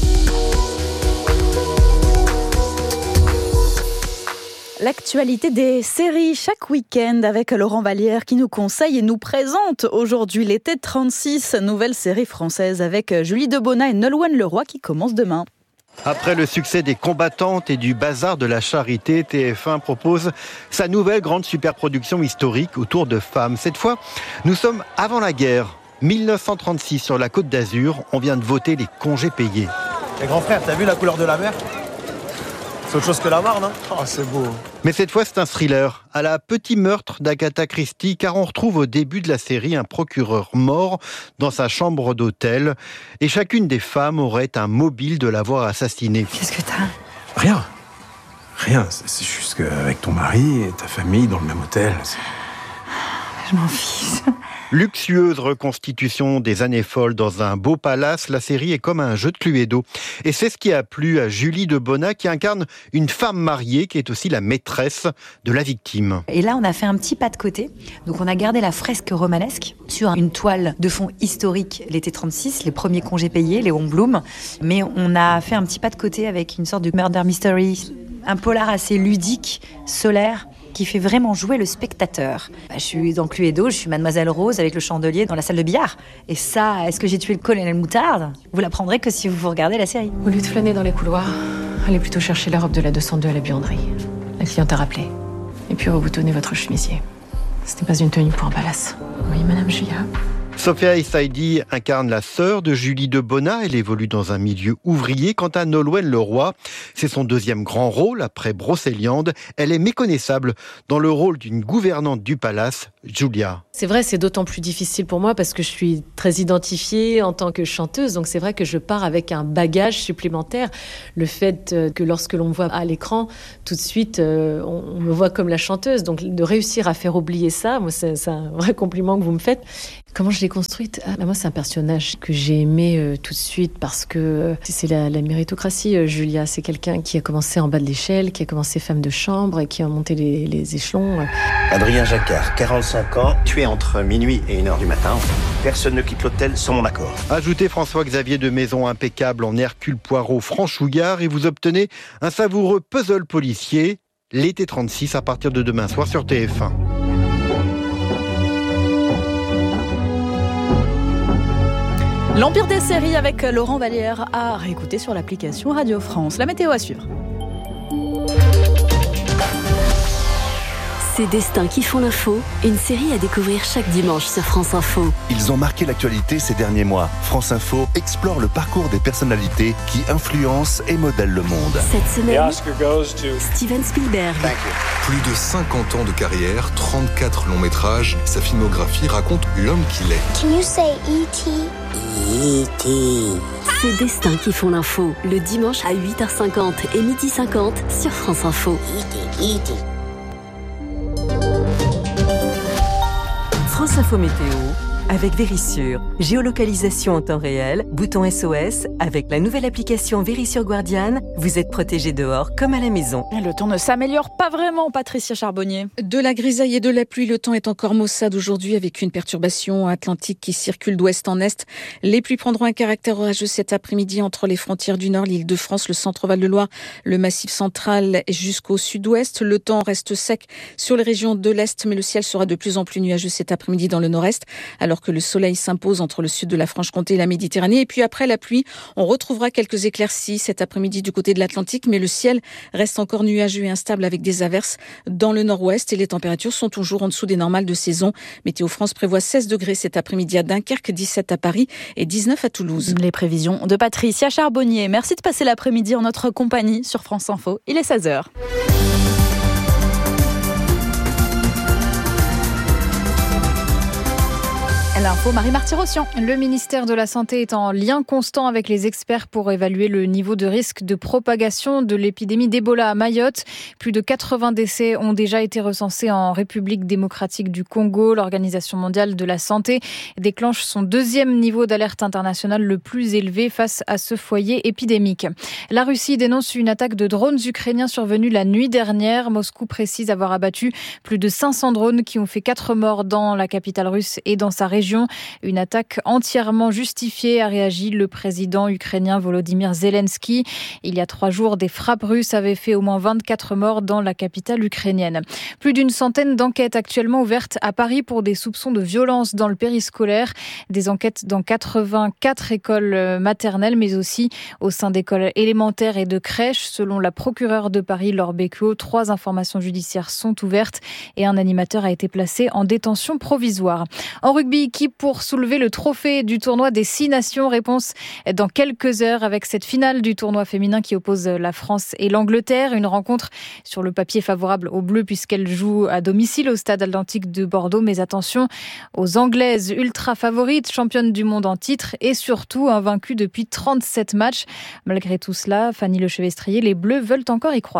L'actualité des séries chaque week-end avec Laurent Vallière qui nous conseille et nous présente aujourd'hui l'été 36, nouvelle série française avec Julie Debona et Nolwenn Leroy qui commence demain. Après le succès des Combattantes et du Bazar de la Charité, TF1 propose sa nouvelle grande superproduction historique autour de femmes. Cette fois, nous sommes avant la guerre. 1936 sur la Côte d'Azur, on vient de voter les congés payés. Et grand frère, t'as vu la couleur de la mer ? C'est autre chose que la Marne, hein ? Oh, c'est beau. Mais cette fois, c'est un thriller à la Petit meurtre d'Agatha Christie, car on retrouve au début de la série un procureur mort dans sa chambre d'hôtel. Et chacune des femmes aurait un mobile de l'avoir assassiné. Qu'est-ce que t'as ? Rien. C'est juste qu'avec ton mari et ta famille dans le même hôtel. Je m'en fiche. Luxueuse reconstitution des années folles dans un beau palace, la série est comme un jeu de Cluedo. Et c'est ce qui a plu à Julie de Bonnat qui incarne une femme mariée qui est aussi la maîtresse de la victime. Et là, on a fait un petit pas de côté. Donc on a gardé la fresque romanesque sur une toile de fond historique, l'été 36, les premiers congés payés, Léon Blum. Mais on a fait un petit pas de côté avec une sorte de murder mystery, un polar assez ludique, solaire, qui fait vraiment jouer le spectateur. Je suis dans Cluedo, je suis Mademoiselle Rose avec le chandelier dans la salle de billard. Et ça, est-ce que j'ai tué le colonel Moutarde ? Vous l'apprendrez que si vous regardez la série. Au lieu de flâner dans les couloirs, allez plutôt chercher la robe de la 202 à la buanderie. La cliente a rappelé. Et puis reboutonnez votre chemisier. Ce n'est pas une tenue pour un palace. Oui, Madame Julia. Sophia Saidi incarne la sœur de Julie de Bonnat. Elle évolue dans un milieu ouvrier. Quant à Nolwenn Leroy, c'est son deuxième grand rôle après Brocéliande. Elle est méconnaissable dans le rôle d'une gouvernante du palace, Julia. C'est vrai, c'est d'autant plus difficile pour moi parce que je suis très identifiée en tant que chanteuse. Donc c'est vrai que je pars avec un bagage supplémentaire. Le fait que lorsque l'on me voit à l'écran, tout de suite, on me voit comme la chanteuse. Donc de réussir à faire oublier ça, moi, c'est un vrai compliment que vous me faites. Comment je l'ai construite ? Moi, c'est un personnage que j'ai aimé tout de suite parce que c'est la méritocratie, Julia. C'est quelqu'un qui a commencé en bas de l'échelle, qui a commencé femme de chambre et qui a monté les échelons. Adrien Jacquard, 45 ans, tué entre minuit et 1h du matin. Personne ne quitte l'hôtel sans mon accord. Ajoutez François-Xavier de Maison impeccable en Hercule Poirot franchouillard et vous obtenez un savoureux puzzle policier, l'été 36 à partir de demain soir sur TF1. L'Empire des séries avec Laurent Vallière à réécouter sur l'application Radio France. La météo à suivre. Ces destins qui font l'info, une série à découvrir chaque dimanche sur France Info. Ils ont marqué l'actualité ces derniers mois. France Info explore le parcours des personnalités qui influencent et modèlent le monde. Cette semaine, Steven Spielberg. Plus de 50 ans de carrière, 34 longs métrages, sa filmographie raconte l'homme qu'il est. Can you say E.T.? E.T. Ces destins qui font l'info, le dimanche à 8h50 et 12h50 sur France Info. E.T. France Info Météo avec Vérissure. Géolocalisation en temps réel, bouton SOS. Avec la nouvelle application Vérissure Guardian, vous êtes protégé dehors comme à la maison. Le temps ne s'améliore pas vraiment, Patricia Charbonnier. De la grisaille et de la pluie, le temps est encore maussade aujourd'hui avec une perturbation atlantique qui circule d'ouest en est. Les pluies prendront un caractère orageux cet après-midi entre les frontières du Nord, l'Île-de-France, le Centre-Val de Loire, le Massif central jusqu'au sud-ouest. Le temps reste sec sur les régions de l'Est, mais le ciel sera de plus en plus nuageux cet après-midi dans le Nord-Est, alors que le soleil s'impose entre le sud de la Franche-Comté et la Méditerranée. Et puis après la pluie, on retrouvera quelques éclaircies cet après-midi du côté de l'Atlantique, mais le ciel reste encore nuageux et instable avec des averses dans le nord-ouest et les températures sont toujours en dessous des normales de saison. Météo France prévoit 16 degrés cet après-midi à Dunkerque, 17 à Paris et 19 à Toulouse. Les prévisions de Patricia Charbonnier. Merci de passer l'après-midi en notre compagnie sur France Info. Il est 16h. L'info, Marie Marty-Rossian. Le ministère de la Santé est en lien constant avec les experts pour évaluer le niveau de risque de propagation de l'épidémie d'Ebola à Mayotte. Plus de 80 décès ont déjà été recensés en République démocratique du Congo. L'Organisation mondiale de la santé déclenche son deuxième niveau d'alerte internationale le plus élevé face à ce foyer épidémique. La Russie dénonce une attaque de drones ukrainiens survenue la nuit dernière. Moscou précise avoir abattu plus de 500 drones qui ont fait 4 morts dans la capitale russe et dans sa région. Une attaque entièrement justifiée, a réagi le président ukrainien Volodymyr Zelensky. Il y a 3 jours, des frappes russes avaient fait au moins 24 morts dans la capitale ukrainienne. Plus d'une centaine d'enquêtes actuellement ouvertes à Paris pour des soupçons de violence dans le périscolaire. Des enquêtes dans 84 écoles maternelles, mais aussi au sein d'écoles élémentaires et de crèches. Selon la procureure de Paris, Laure Becquot, 3 informations judiciaires sont ouvertes et un animateur a été placé en détention provisoire. En rugby, qui pour soulever le trophée du tournoi des 6 nations? Réponse dans quelques heures avec cette finale du tournoi féminin qui oppose la France et l'Angleterre. Une rencontre sur le papier favorable aux Bleus puisqu'elle joue à domicile au stade Atlantique de Bordeaux. Mais attention aux Anglaises ultra favorites, championnes du monde en titre et surtout invaincues depuis 37 matchs. Malgré tout cela, Fanny Lechevestrier, les Bleus veulent encore y croire.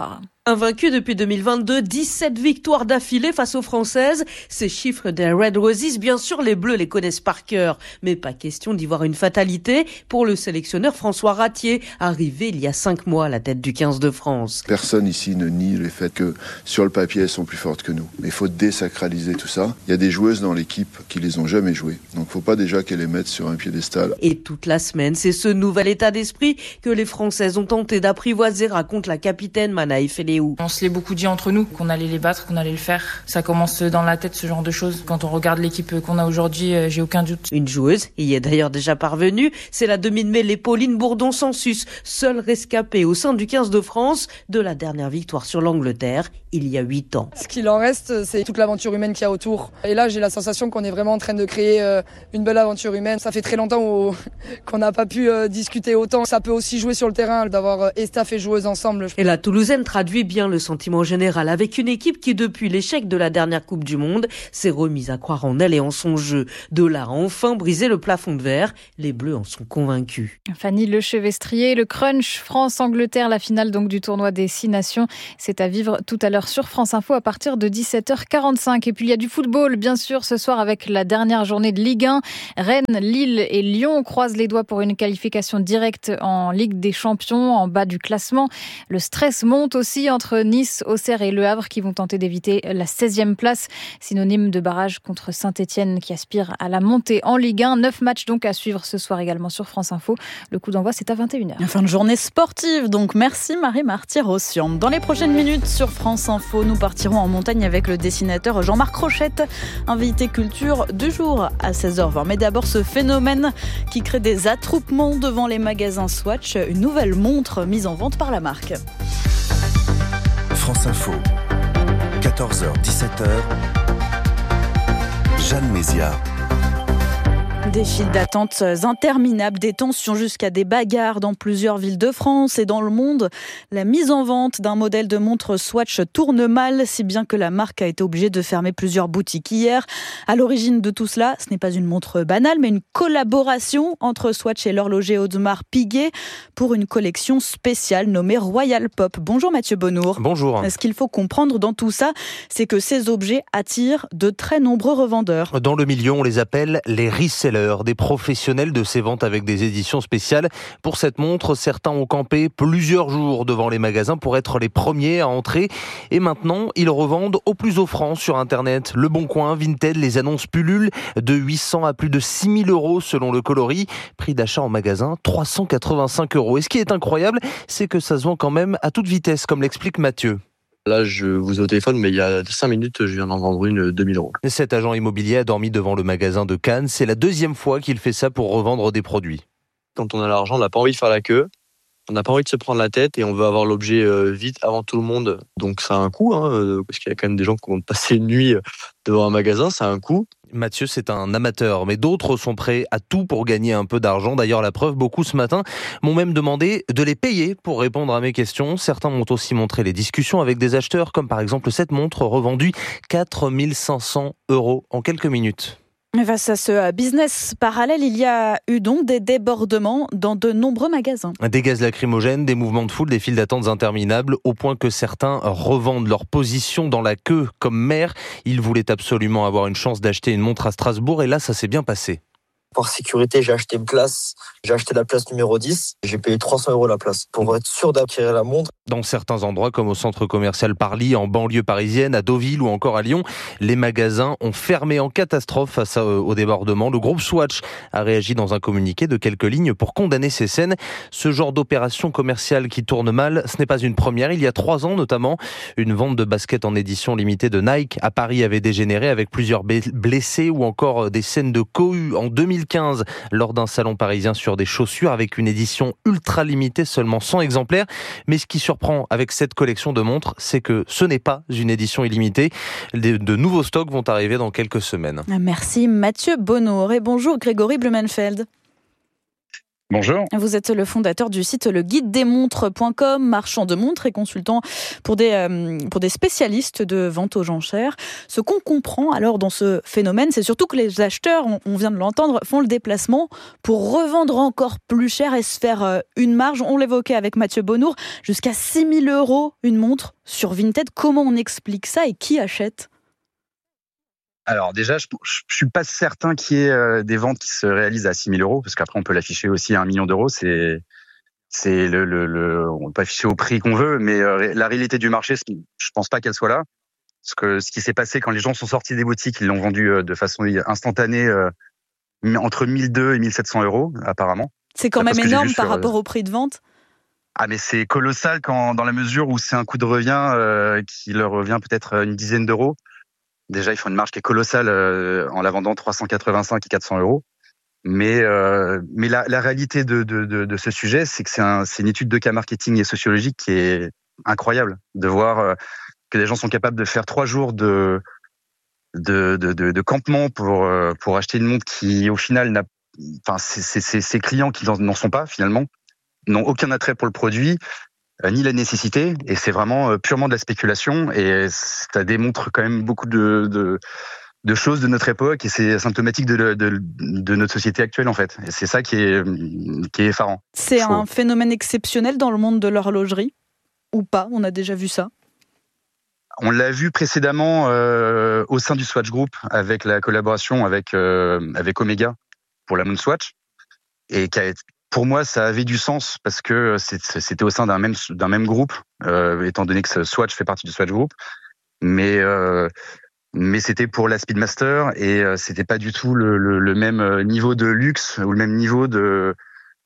Invaincu depuis 2022, 17 victoires d'affilée face aux Françaises. Ces chiffres des Red Roses, bien sûr, les Bleus les connaissent par cœur. Mais pas question d'y voir une fatalité pour le sélectionneur François Ratier, arrivé il y a 5 mois à la tête du 15 de France. Personne ici ne nie le fait que sur le papier, elles sont plus fortes que nous. Mais il faut désacraliser tout ça. Il y a des joueuses dans l'équipe qui les ont jamais jouées. Donc il ne faut pas déjà qu'elles les mettent sur un piédestal. Et toute la semaine, c'est ce nouvel état d'esprit que les Françaises ont tenté d'apprivoiser, raconte la capitaine Manaï Feléou. On se l'est beaucoup dit entre nous, qu'on allait les battre, qu'on allait le faire. Ça commence dans la tête, ce genre de choses. Quand on regarde l'équipe qu'on a aujourd'hui, j'ai aucun doute. Une joueuse y est d'ailleurs déjà parvenue, c'est la demi de mêlée Pauline Bourdon-Sansus, seule rescapée au sein du 15 de France de la dernière victoire sur l'Angleterre il y a 8 ans. Ce qu'il en reste, c'est toute l'aventure humaine qu'il y a autour. Et là, j'ai la sensation qu'on est vraiment en train de créer une belle aventure humaine. Ça fait très longtemps qu'on n'a pas pu discuter autant. Ça peut aussi jouer sur le terrain, d'avoir staff et joueuses ensemble. Et la Toulousaine traduit bien le sentiment général avec une équipe qui, depuis l'échec de la dernière Coupe du Monde, s'est remise à croire en elle et en son jeu. De là à enfin briser le plafond de verre, les Bleus en sont convaincus. Fanny Lechevestrier, le crunch France-Angleterre, la finale donc du tournoi des 6 nations. C'est à vivre tout à l'heure sur France Info à partir de 17h45. Et puis il y a du football, bien sûr, ce soir avec la dernière journée de Ligue 1. Rennes, Lille et Lyon croisent les doigts pour une qualification directe en Ligue des Champions, en bas du classement. Le stress monte aussi entre Nice, Auxerre et Le Havre qui vont tenter d'éviter la 16e place, synonyme de barrage contre Saint-Etienne qui aspire à la montée en Ligue 1. 9 matchs donc à suivre ce soir également sur France Info. Le coup d'envoi, c'est à 21h. Fin de journée sportive, donc merci Marie-Marty-Rossian. Dans les prochaines minutes sur France Info, nous partirons en montagne avec le dessinateur Jean-Marc Rochette, invité culture du jour à 16h20. Mais d'abord, ce phénomène qui crée des attroupements devant les magasins Swatch, une nouvelle montre mise en vente par la marque. France Info, 14h, 17h, Jeanne Mézia. Des files d'attente interminables, des tensions jusqu'à des bagarres dans plusieurs villes de France et dans le monde. La mise en vente d'un modèle de montre Swatch tourne mal, si bien que la marque a été obligée de fermer plusieurs boutiques hier. À l'origine de tout cela, ce n'est pas une montre banale, mais une collaboration entre Swatch et l'horloger Audemars Piguet pour une collection spéciale nommée Royal Pop. Bonjour Mathieu Bonnour. Bonjour. Ce qu'il faut comprendre dans tout ça, c'est que ces objets attirent de très nombreux revendeurs. Dans le milieu, on les appelle les resellers, des professionnels de ces ventes avec des éditions spéciales. Pour cette montre, certains ont campé plusieurs jours devant les magasins pour être les premiers à entrer. Et maintenant, ils revendent au plus offrant sur Internet. Le Bon Coin, Vinted, les annonces pullulent de 800 à plus de 6 000 euros selon le coloris. Prix d'achat en magasin, 385 euros. Et ce qui est incroyable, c'est que ça se vend quand même à toute vitesse, comme l'explique Mathieu. Là, je vous ai au téléphone, mais il y a 5 minutes, je viens d'en vendre une 2000 euros. Cet agent immobilier a dormi devant le magasin de Cannes. C'est la deuxième fois qu'il fait ça pour revendre des produits. Quand on a l'argent, on n'a pas envie de faire la queue. On n'a pas envie de se prendre la tête et on veut avoir l'objet vite avant tout le monde. Donc ça a un coût, parce qu'il y a quand même des gens qui vont passer une nuit devant un magasin, ça a un coût. Mathieu, c'est un amateur, mais d'autres sont prêts à tout pour gagner un peu d'argent. D'ailleurs, la preuve, beaucoup ce matin m'ont même demandé de les payer pour répondre à mes questions. Certains m'ont aussi montré les discussions avec des acheteurs, comme par exemple cette montre revendue 4 500 euros en quelques minutes. Face à ce business parallèle, il y a eu donc des débordements dans de nombreux magasins. Des gaz lacrymogènes, des mouvements de foule, des files d'attente interminables, au point que certains revendent leur position dans la queue comme maire. Ils voulaient absolument avoir une chance d'acheter une montre à Strasbourg et là, ça s'est bien passé. Par sécurité, j'ai acheté une place. J'ai acheté la place numéro 10. J'ai payé 300 euros la place pour être sûr d'acquérir la montre. Dans certains endroits, comme au centre commercial Parly, en banlieue parisienne, à Deauville ou encore à Lyon, les magasins ont fermé en catastrophe face au débordement. Le groupe Swatch a réagi dans un communiqué de quelques lignes pour condamner ces scènes. Ce genre d'opération commerciale qui tourne mal, ce n'est pas une première. Il y a 3 ans notamment, une vente de baskets en édition limitée de Nike à Paris avait dégénéré avec plusieurs blessés ou encore des scènes de cohue en 2015 lors d'un salon parisien sur des chaussures avec une édition ultra limitée, seulement 100 exemplaires. Mais ce qui surprend avec cette collection de montres, c'est que ce n'est pas une édition illimitée. De nouveaux stocks vont arriver dans quelques semaines. Merci Mathieu Bonnour et bonjour Grégory Blumenfeld. Bonjour. Vous êtes le fondateur du site leguidedesmontres.com, marchand de montres et consultant pour des spécialistes de vente aux enchères. Ce qu'on comprend alors dans ce phénomène, c'est surtout que les acheteurs, on vient de l'entendre, font le déplacement pour revendre encore plus cher et se faire une marge. On l'évoquait avec Mathieu Bonnour, jusqu'à 6 000 € une montre sur Vinted. Comment on explique ça et qui achète ? Alors déjà, je suis pas certain qu'il y ait des ventes qui se réalisent à 6 000 €, parce qu'après on peut l'afficher aussi à 1 million d'euros. On peut afficher au prix qu'on veut, mais la réalité du marché, je pense pas qu'elle soit là. Parce que ce qui s'est passé quand les gens sont sortis des boutiques, ils l'ont vendu de façon instantanée entre 1 200 et 1 700 € apparemment. C'est quand même énorme par rapport au prix de vente. Ah mais c'est colossal dans la mesure où c'est un coût de revient qui leur revient peut-être une dizaine d'euros. Déjà, ils font une marge qui est colossale en la vendant 385 et 400 €. Mais la réalité de ce sujet, c'est que c'est une étude de cas marketing et sociologique qui est incroyable. De voir que les gens sont capables de faire 3 jours de campement pour acheter une montre qui, au final, ces clients qui n'en sont pas, finalement, n'ont aucun attrait pour le produit, ni la nécessité, et c'est vraiment purement de la spéculation, et ça démontre quand même beaucoup de choses de notre époque, et c'est symptomatique de notre société actuelle en fait, et c'est ça qui est effarant. C'est un phénomène exceptionnel dans le monde de l'horlogerie, ou pas? On a déjà vu ça? On l'a vu précédemment au sein du Swatch Group, avec la collaboration avec Omega pour la Moonswatch, et pour moi, ça avait du sens parce que c'était au sein d'un même groupe, étant donné que Swatch fait partie du Swatch Group. Mais c'était pour la Speedmaster et c'était pas du tout le même niveau de luxe ou le même niveau de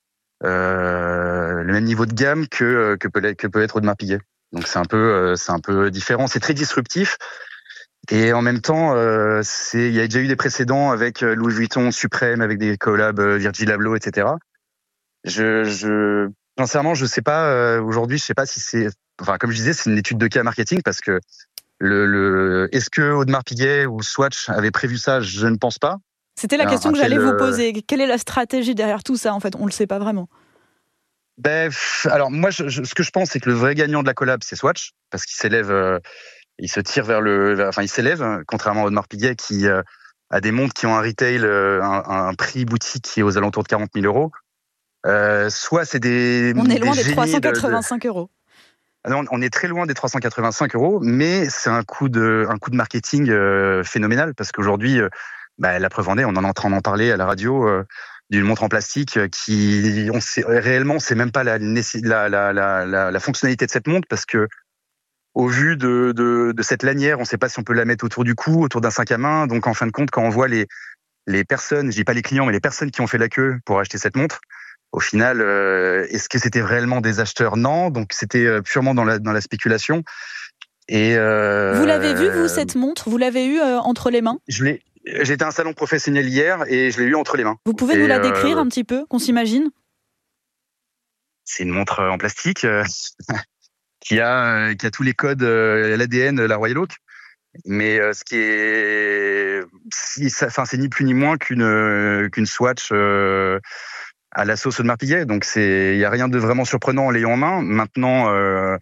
gamme que peut être Audemars Piguet. Donc c'est un peu différent. C'est très disruptif. Et en même temps, il y a déjà eu des précédents avec Louis Vuitton, Suprême, avec des collabs Virgil Abloh, etc. Sincèrement, je sais pas. Aujourd'hui, je sais pas si c'est. Enfin, comme je disais, c'est une étude de cas marketing parce que est-ce que Audemars Piguet ou Swatch avait prévu ça? Je ne pense pas. C'était la question que j'allais vous poser. Quelle est la stratégie derrière tout ça? En fait, on le sait pas vraiment. Alors moi, ce que je pense, c'est que le vrai gagnant de la collab, c'est Swatch parce qu'il s'élève, il se tire il s'élève, contrairement à Audemars Piguet qui a des montres qui ont un retail, un prix boutique qui est aux alentours de 40 000 €. Soit c'est des. On est loin des 385 €. Non, on est très loin des 385 €, mais c'est un coup de marketing phénoménal parce qu'aujourd'hui, la preuve en est, on en est en train d'en parler à la radio d'une montre en plastique qui, on sait réellement, c'est même pas la fonctionnalité de cette montre parce que au vu de cette lanière, on ne sait pas si on peut la mettre autour du cou, autour d'un sac à main. Donc en fin de compte, quand on voit les personnes, je dis pas les clients, mais les personnes qui ont fait la queue pour acheter cette montre. Au final, est-ce que c'était réellement des acheteurs? Non, donc c'était purement dans la spéculation. Et vous l'avez vu, vous, cette montre? Vous l'avez eu entre les mains? J'étais à un salon professionnel hier et je l'ai eu entre les mains. Vous pouvez nous la décrire un petit peu, qu'on s'imagine? C'est une montre en plastique qui a tous les codes, l'ADN, la Royal Oak. Mais ce qui est, c'est ni plus ni moins qu'une Swatch à la sauce Audemars Piguet. Donc il y a rien de vraiment surprenant en l'ayant en main. Maintenant,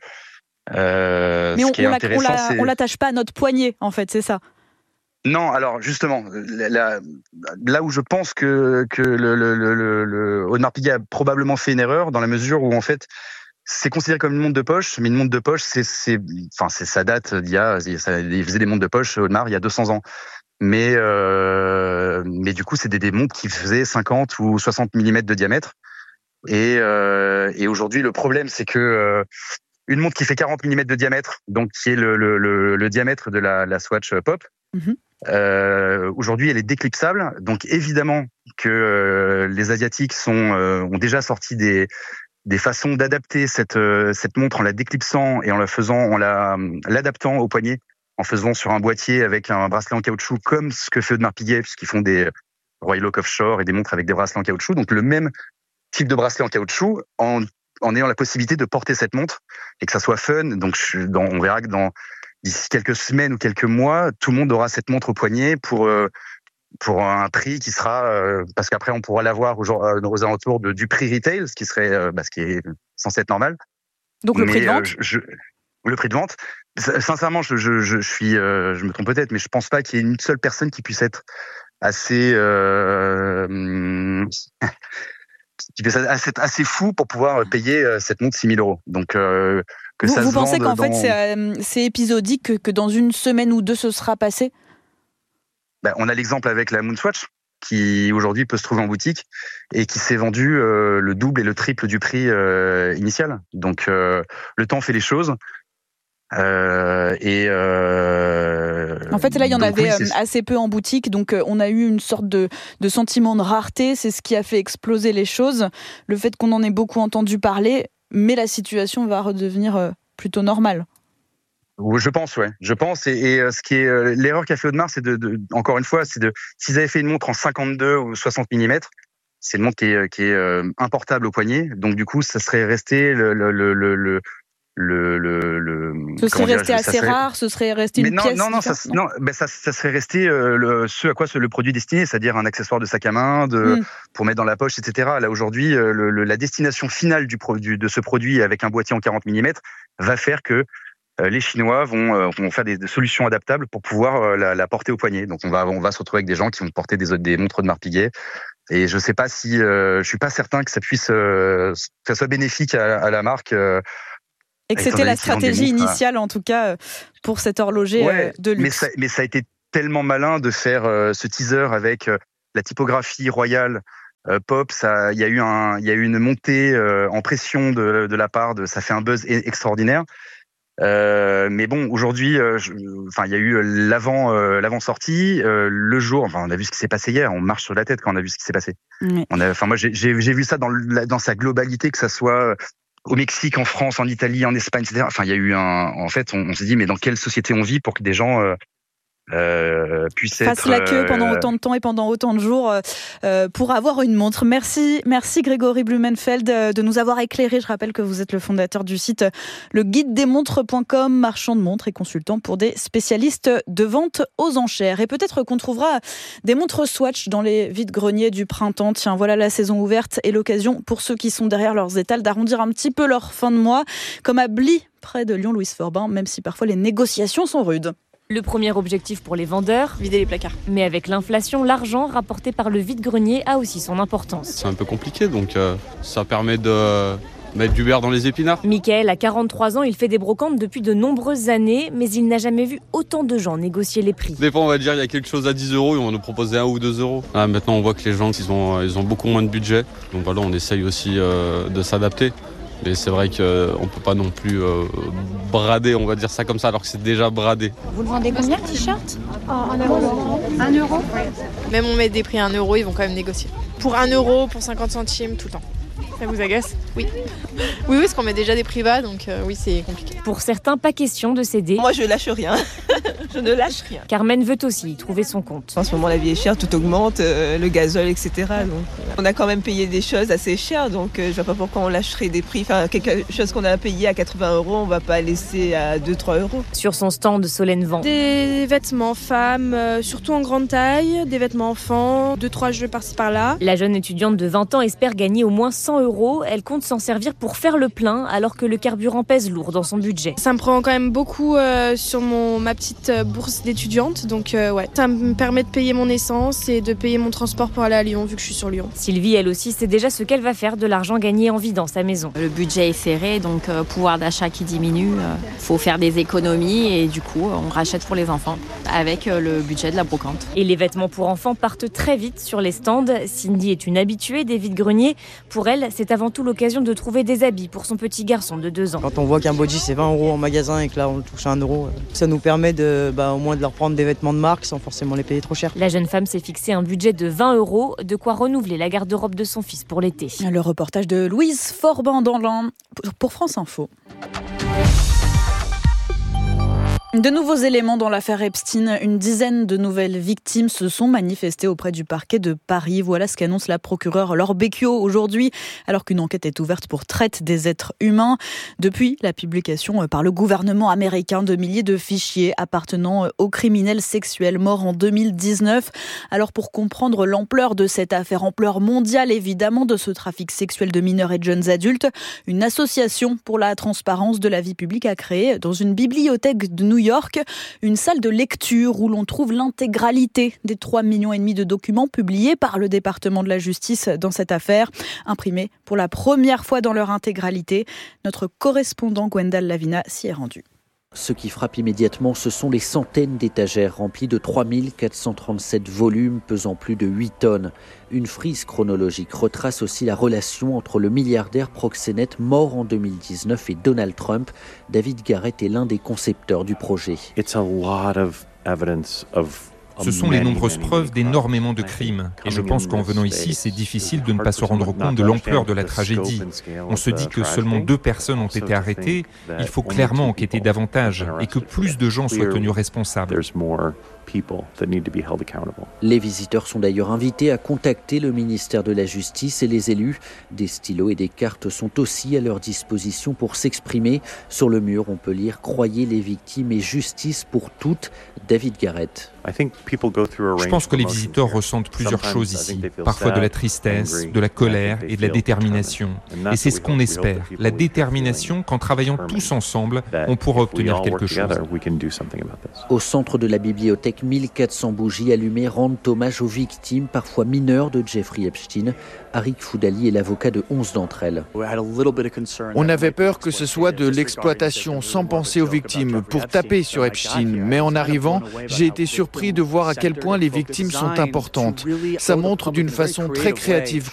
mais on l'attache pas à notre poignet, en fait, c'est ça? Non, alors justement, là où je pense que le Audemars Piguet a probablement fait une erreur, dans la mesure où en fait c'est considéré comme une montre de poche, mais une montre de poche, ça date il faisait des montres de poche Audemars il y a 200 ans. Mais du coup, c'est des montres qui faisaient 50 ou 60 mm de diamètre. Et aujourd'hui, le problème, c'est que une montre qui fait 40 mm de diamètre, donc qui est le diamètre de la Swatch Pop, aujourd'hui, elle est déclipsable. Donc évidemment que les Asiatiques ont déjà sorti des façons d'adapter cette montre en la déclipsant et en l'adaptant au poignet, en faisant sur un boîtier avec un bracelet en caoutchouc, comme ce que fait Audemars Piguet, puisqu'ils font des Royal Oak Offshore et des montres avec des bracelets en caoutchouc. Donc le même type de bracelet en caoutchouc, en ayant la possibilité de porter cette montre et que ça soit fun. Donc on verra que d'ici quelques semaines ou quelques mois, tout le monde aura cette montre au poignet pour pour un prix qui sera, parce qu'après on pourra l'avoir aux alentours du prix retail, ce qui serait, ce qui est censé être normal. Donc le prix de vente. Le prix de vente. Sincèrement, je me trompe peut-être, mais je pense pas qu'il y ait une seule personne qui puisse être assez fou pour pouvoir payer cette montre 6 000 €. Donc vous pensez qu'en fait c'est épisodique, que dans une semaine ou deux ce sera passé? On a l'exemple avec la Moonswatch qui aujourd'hui peut se trouver en boutique et qui s'est vendue le double et le triple du prix initial. Donc le temps fait les choses. En fait, là, il y en avait assez peu en boutique, donc on a eu une sorte de sentiment de rareté. C'est ce qui a fait exploser les choses. Le fait qu'on en ait beaucoup entendu parler, mais la situation va redevenir plutôt normale. Je pense, ouais. Je pense. Et ce qui est l'erreur qu'a fait Audemars, c'est encore une fois, s'ils avaient fait une montre en 52 ou 60 mm, c'est une montre qui est importable au poignet. Donc du coup, ça serait resté ce serait resté assez rare, ce serait resté une pièce. Ça serait resté ce à quoi le produit est destiné, c'est-à-dire un accessoire de sac à main, pour mettre dans la poche, etc. Là aujourd'hui, la destination finale de ce produit avec un boîtier en 40 mm va faire que les Chinois vont faire des solutions adaptables pour pouvoir la porter au poignet. Donc on va se retrouver avec des gens qui vont porter des montres de Piguet. Et je sais pas si, je suis pas certain que ça puisse, que ça soit bénéfique à la marque. Et que c'était la stratégie initiale, en tout cas, pour cet horloger de luxe. Mais ça a été tellement malin de faire ce teaser avec la typographie royale pop. Il y a eu une montée en pression de la part ça fait un buzz extraordinaire. Mais bon, aujourd'hui, il y a eu l'avant-sortie, le jour. On a vu ce qui s'est passé hier. On marche sur la tête quand on a vu ce qui s'est passé. Moi, j'ai vu ça dans sa globalité, que ça soit au Mexique, en France, en Italie, en Espagne, etc. Il y a eu on s'est dit, mais dans quelle société on vit pour que des gens puissent fassent la queue pendant autant de temps et pendant autant de jours pour avoir une montre. Merci Grégory Blumenfeld de nous avoir éclairé. Je rappelle que vous êtes le fondateur du site leguidedesmontres.com, marchand de montres et consultant pour des spécialistes de vente aux enchères. Et peut-être qu'on trouvera des montres Swatch dans les vides-greniers du printemps. Tiens, voilà la saison ouverte et l'occasion pour ceux qui sont derrière leurs étals d'arrondir un petit peu leur fin de mois, comme à Bly, près de Lyon-Louise Forbin, même si parfois les négociations sont rudes. Le premier objectif pour les vendeurs, vider les placards. Mais avec l'inflation, l'argent rapporté par le vide-grenier a aussi son importance. C'est un peu compliqué, donc ça permet de mettre du beurre dans les épinards. Michael a 43 ans, il fait des brocantes depuis de nombreuses années, mais il n'a jamais vu autant de gens négocier les prix. Des fois, on va dire il y a quelque chose à 10 €, ils vont nous proposer 1 ou 2 €. Ah, maintenant, on voit que les gens, ils ont beaucoup moins de budget. Donc voilà, on essaye aussi de s'adapter. Mais c'est vrai qu'on ne peut pas non plus brader, on va dire ça comme ça, alors que c'est déjà bradé. Vous le vendez combien, le t-shirt ? 1 €. 1 €. Même on met des prix à 1 €, ils vont quand même négocier. Pour 1 €, pour 50 centimes, tout le temps. Ça vous agace ? Oui. Oui, parce qu'on met déjà des prix bas, donc oui, c'est compliqué. Pour certains, pas question de céder. Moi, je lâche rien. Je ne lâche rien. Carmen veut aussi y trouver son compte. En ce moment, la vie est chère, tout augmente, le gazole, etc. Donc, on a quand même payé des choses assez chères, donc je vois pas pourquoi on lâcherait des prix. Enfin, quelque chose qu'on a payé à 80 €, on va pas laisser à 2-3 €. Sur son stand, Solène vend des vêtements femmes, surtout en grande taille, des vêtements enfants, 2-3 jeux par-ci par-là. La jeune étudiante de 20 ans espère gagner au moins 100 €. Elle compte s'en servir pour faire le plein, alors que le carburant pèse lourd dans son budget. Ça me prend quand même beaucoup sur ma petite bourse d'étudiante, donc ça me permet de payer mon essence et de payer mon transport pour aller à Lyon, vu que je suis sur Lyon. Sylvie, elle aussi, sait déjà ce qu'elle va faire de l'argent gagné en vidant sa maison. Le budget est serré, donc pouvoir d'achat qui diminue, faut faire des économies et du coup, on rachète pour les enfants avec le budget de la brocante. Et les vêtements pour enfants partent très vite sur les stands. Cindy est une habituée des vides-greniers. Pour elle, c'est avant tout l'occasion de trouver des habits pour son petit garçon de 2 ans. Quand on voit qu'un body c'est 20 € en magasin et que là on le touche à 1 €, ça nous permet au moins de leur prendre des vêtements de marque sans forcément les payer trop cher. La jeune femme s'est fixé un budget de 20 €, de quoi renouveler la garde-robe de son fils pour l'été. Le reportage de Louise Forbin dans l'Ain pour France Info. De nouveaux éléments dans l'affaire Epstein. Une dizaine de nouvelles victimes se sont manifestées auprès du parquet de Paris. Voilà ce qu'annonce la procureure Laure Becchio aujourd'hui, alors qu'une enquête est ouverte pour traite des êtres humains. Depuis la publication par le gouvernement américain de milliers de fichiers appartenant aux criminels sexuels morts en 2019. Alors pour comprendre l'ampleur de cette affaire, ampleur mondiale évidemment de ce trafic sexuel de mineurs et de jeunes adultes, une association pour la transparence de la vie publique a créé dans une bibliothèque de New York, une salle de lecture où l'on trouve l'intégralité des 3,5 millions de documents publiés par le département de la justice dans cette affaire, imprimés pour la première fois dans leur intégralité. Notre correspondant Gwendal Lavina s'y est rendu. Ce qui frappe immédiatement, ce sont les centaines d'étagères remplies de 3437 volumes pesant plus de 8 tonnes. Une frise chronologique retrace aussi la relation entre le milliardaire proxénète mort en 2019 et Donald Trump. David Garrett est l'un des concepteurs du projet. Ce sont les nombreuses preuves d'énormément de crimes. Et je pense qu'en venant ici, c'est difficile de ne pas se rendre compte de l'ampleur de la tragédie. On se dit que seulement 2 personnes ont été arrêtées. Il faut clairement enquêter davantage et que plus de gens soient tenus responsables. Les visiteurs sont d'ailleurs invités à contacter le ministère de la Justice et les élus. Des stylos et des cartes sont aussi à leur disposition pour s'exprimer. Sur le mur, on peut lire « Croyez les victimes et justice pour toutes ». David Garrett. Je pense que les visiteurs ressentent plusieurs choses ici. Parfois de la tristesse, de la colère et de la détermination. Et c'est ce qu'on espère. La détermination qu'en travaillant tous ensemble, on pourra obtenir quelque chose. Au centre de la bibliothèque, 1400 bougies allumées rendent hommage aux victimes, parfois mineures, de Jeffrey Epstein. Arik Foudali est l'avocat de 11 d'entre elles. On avait peur que ce soit de l'exploitation sans penser aux victimes pour taper sur Epstein. Mais en arrivant, j'ai été surpris de voir à quel point les victimes sont importantes. Ça montre d'une façon très créative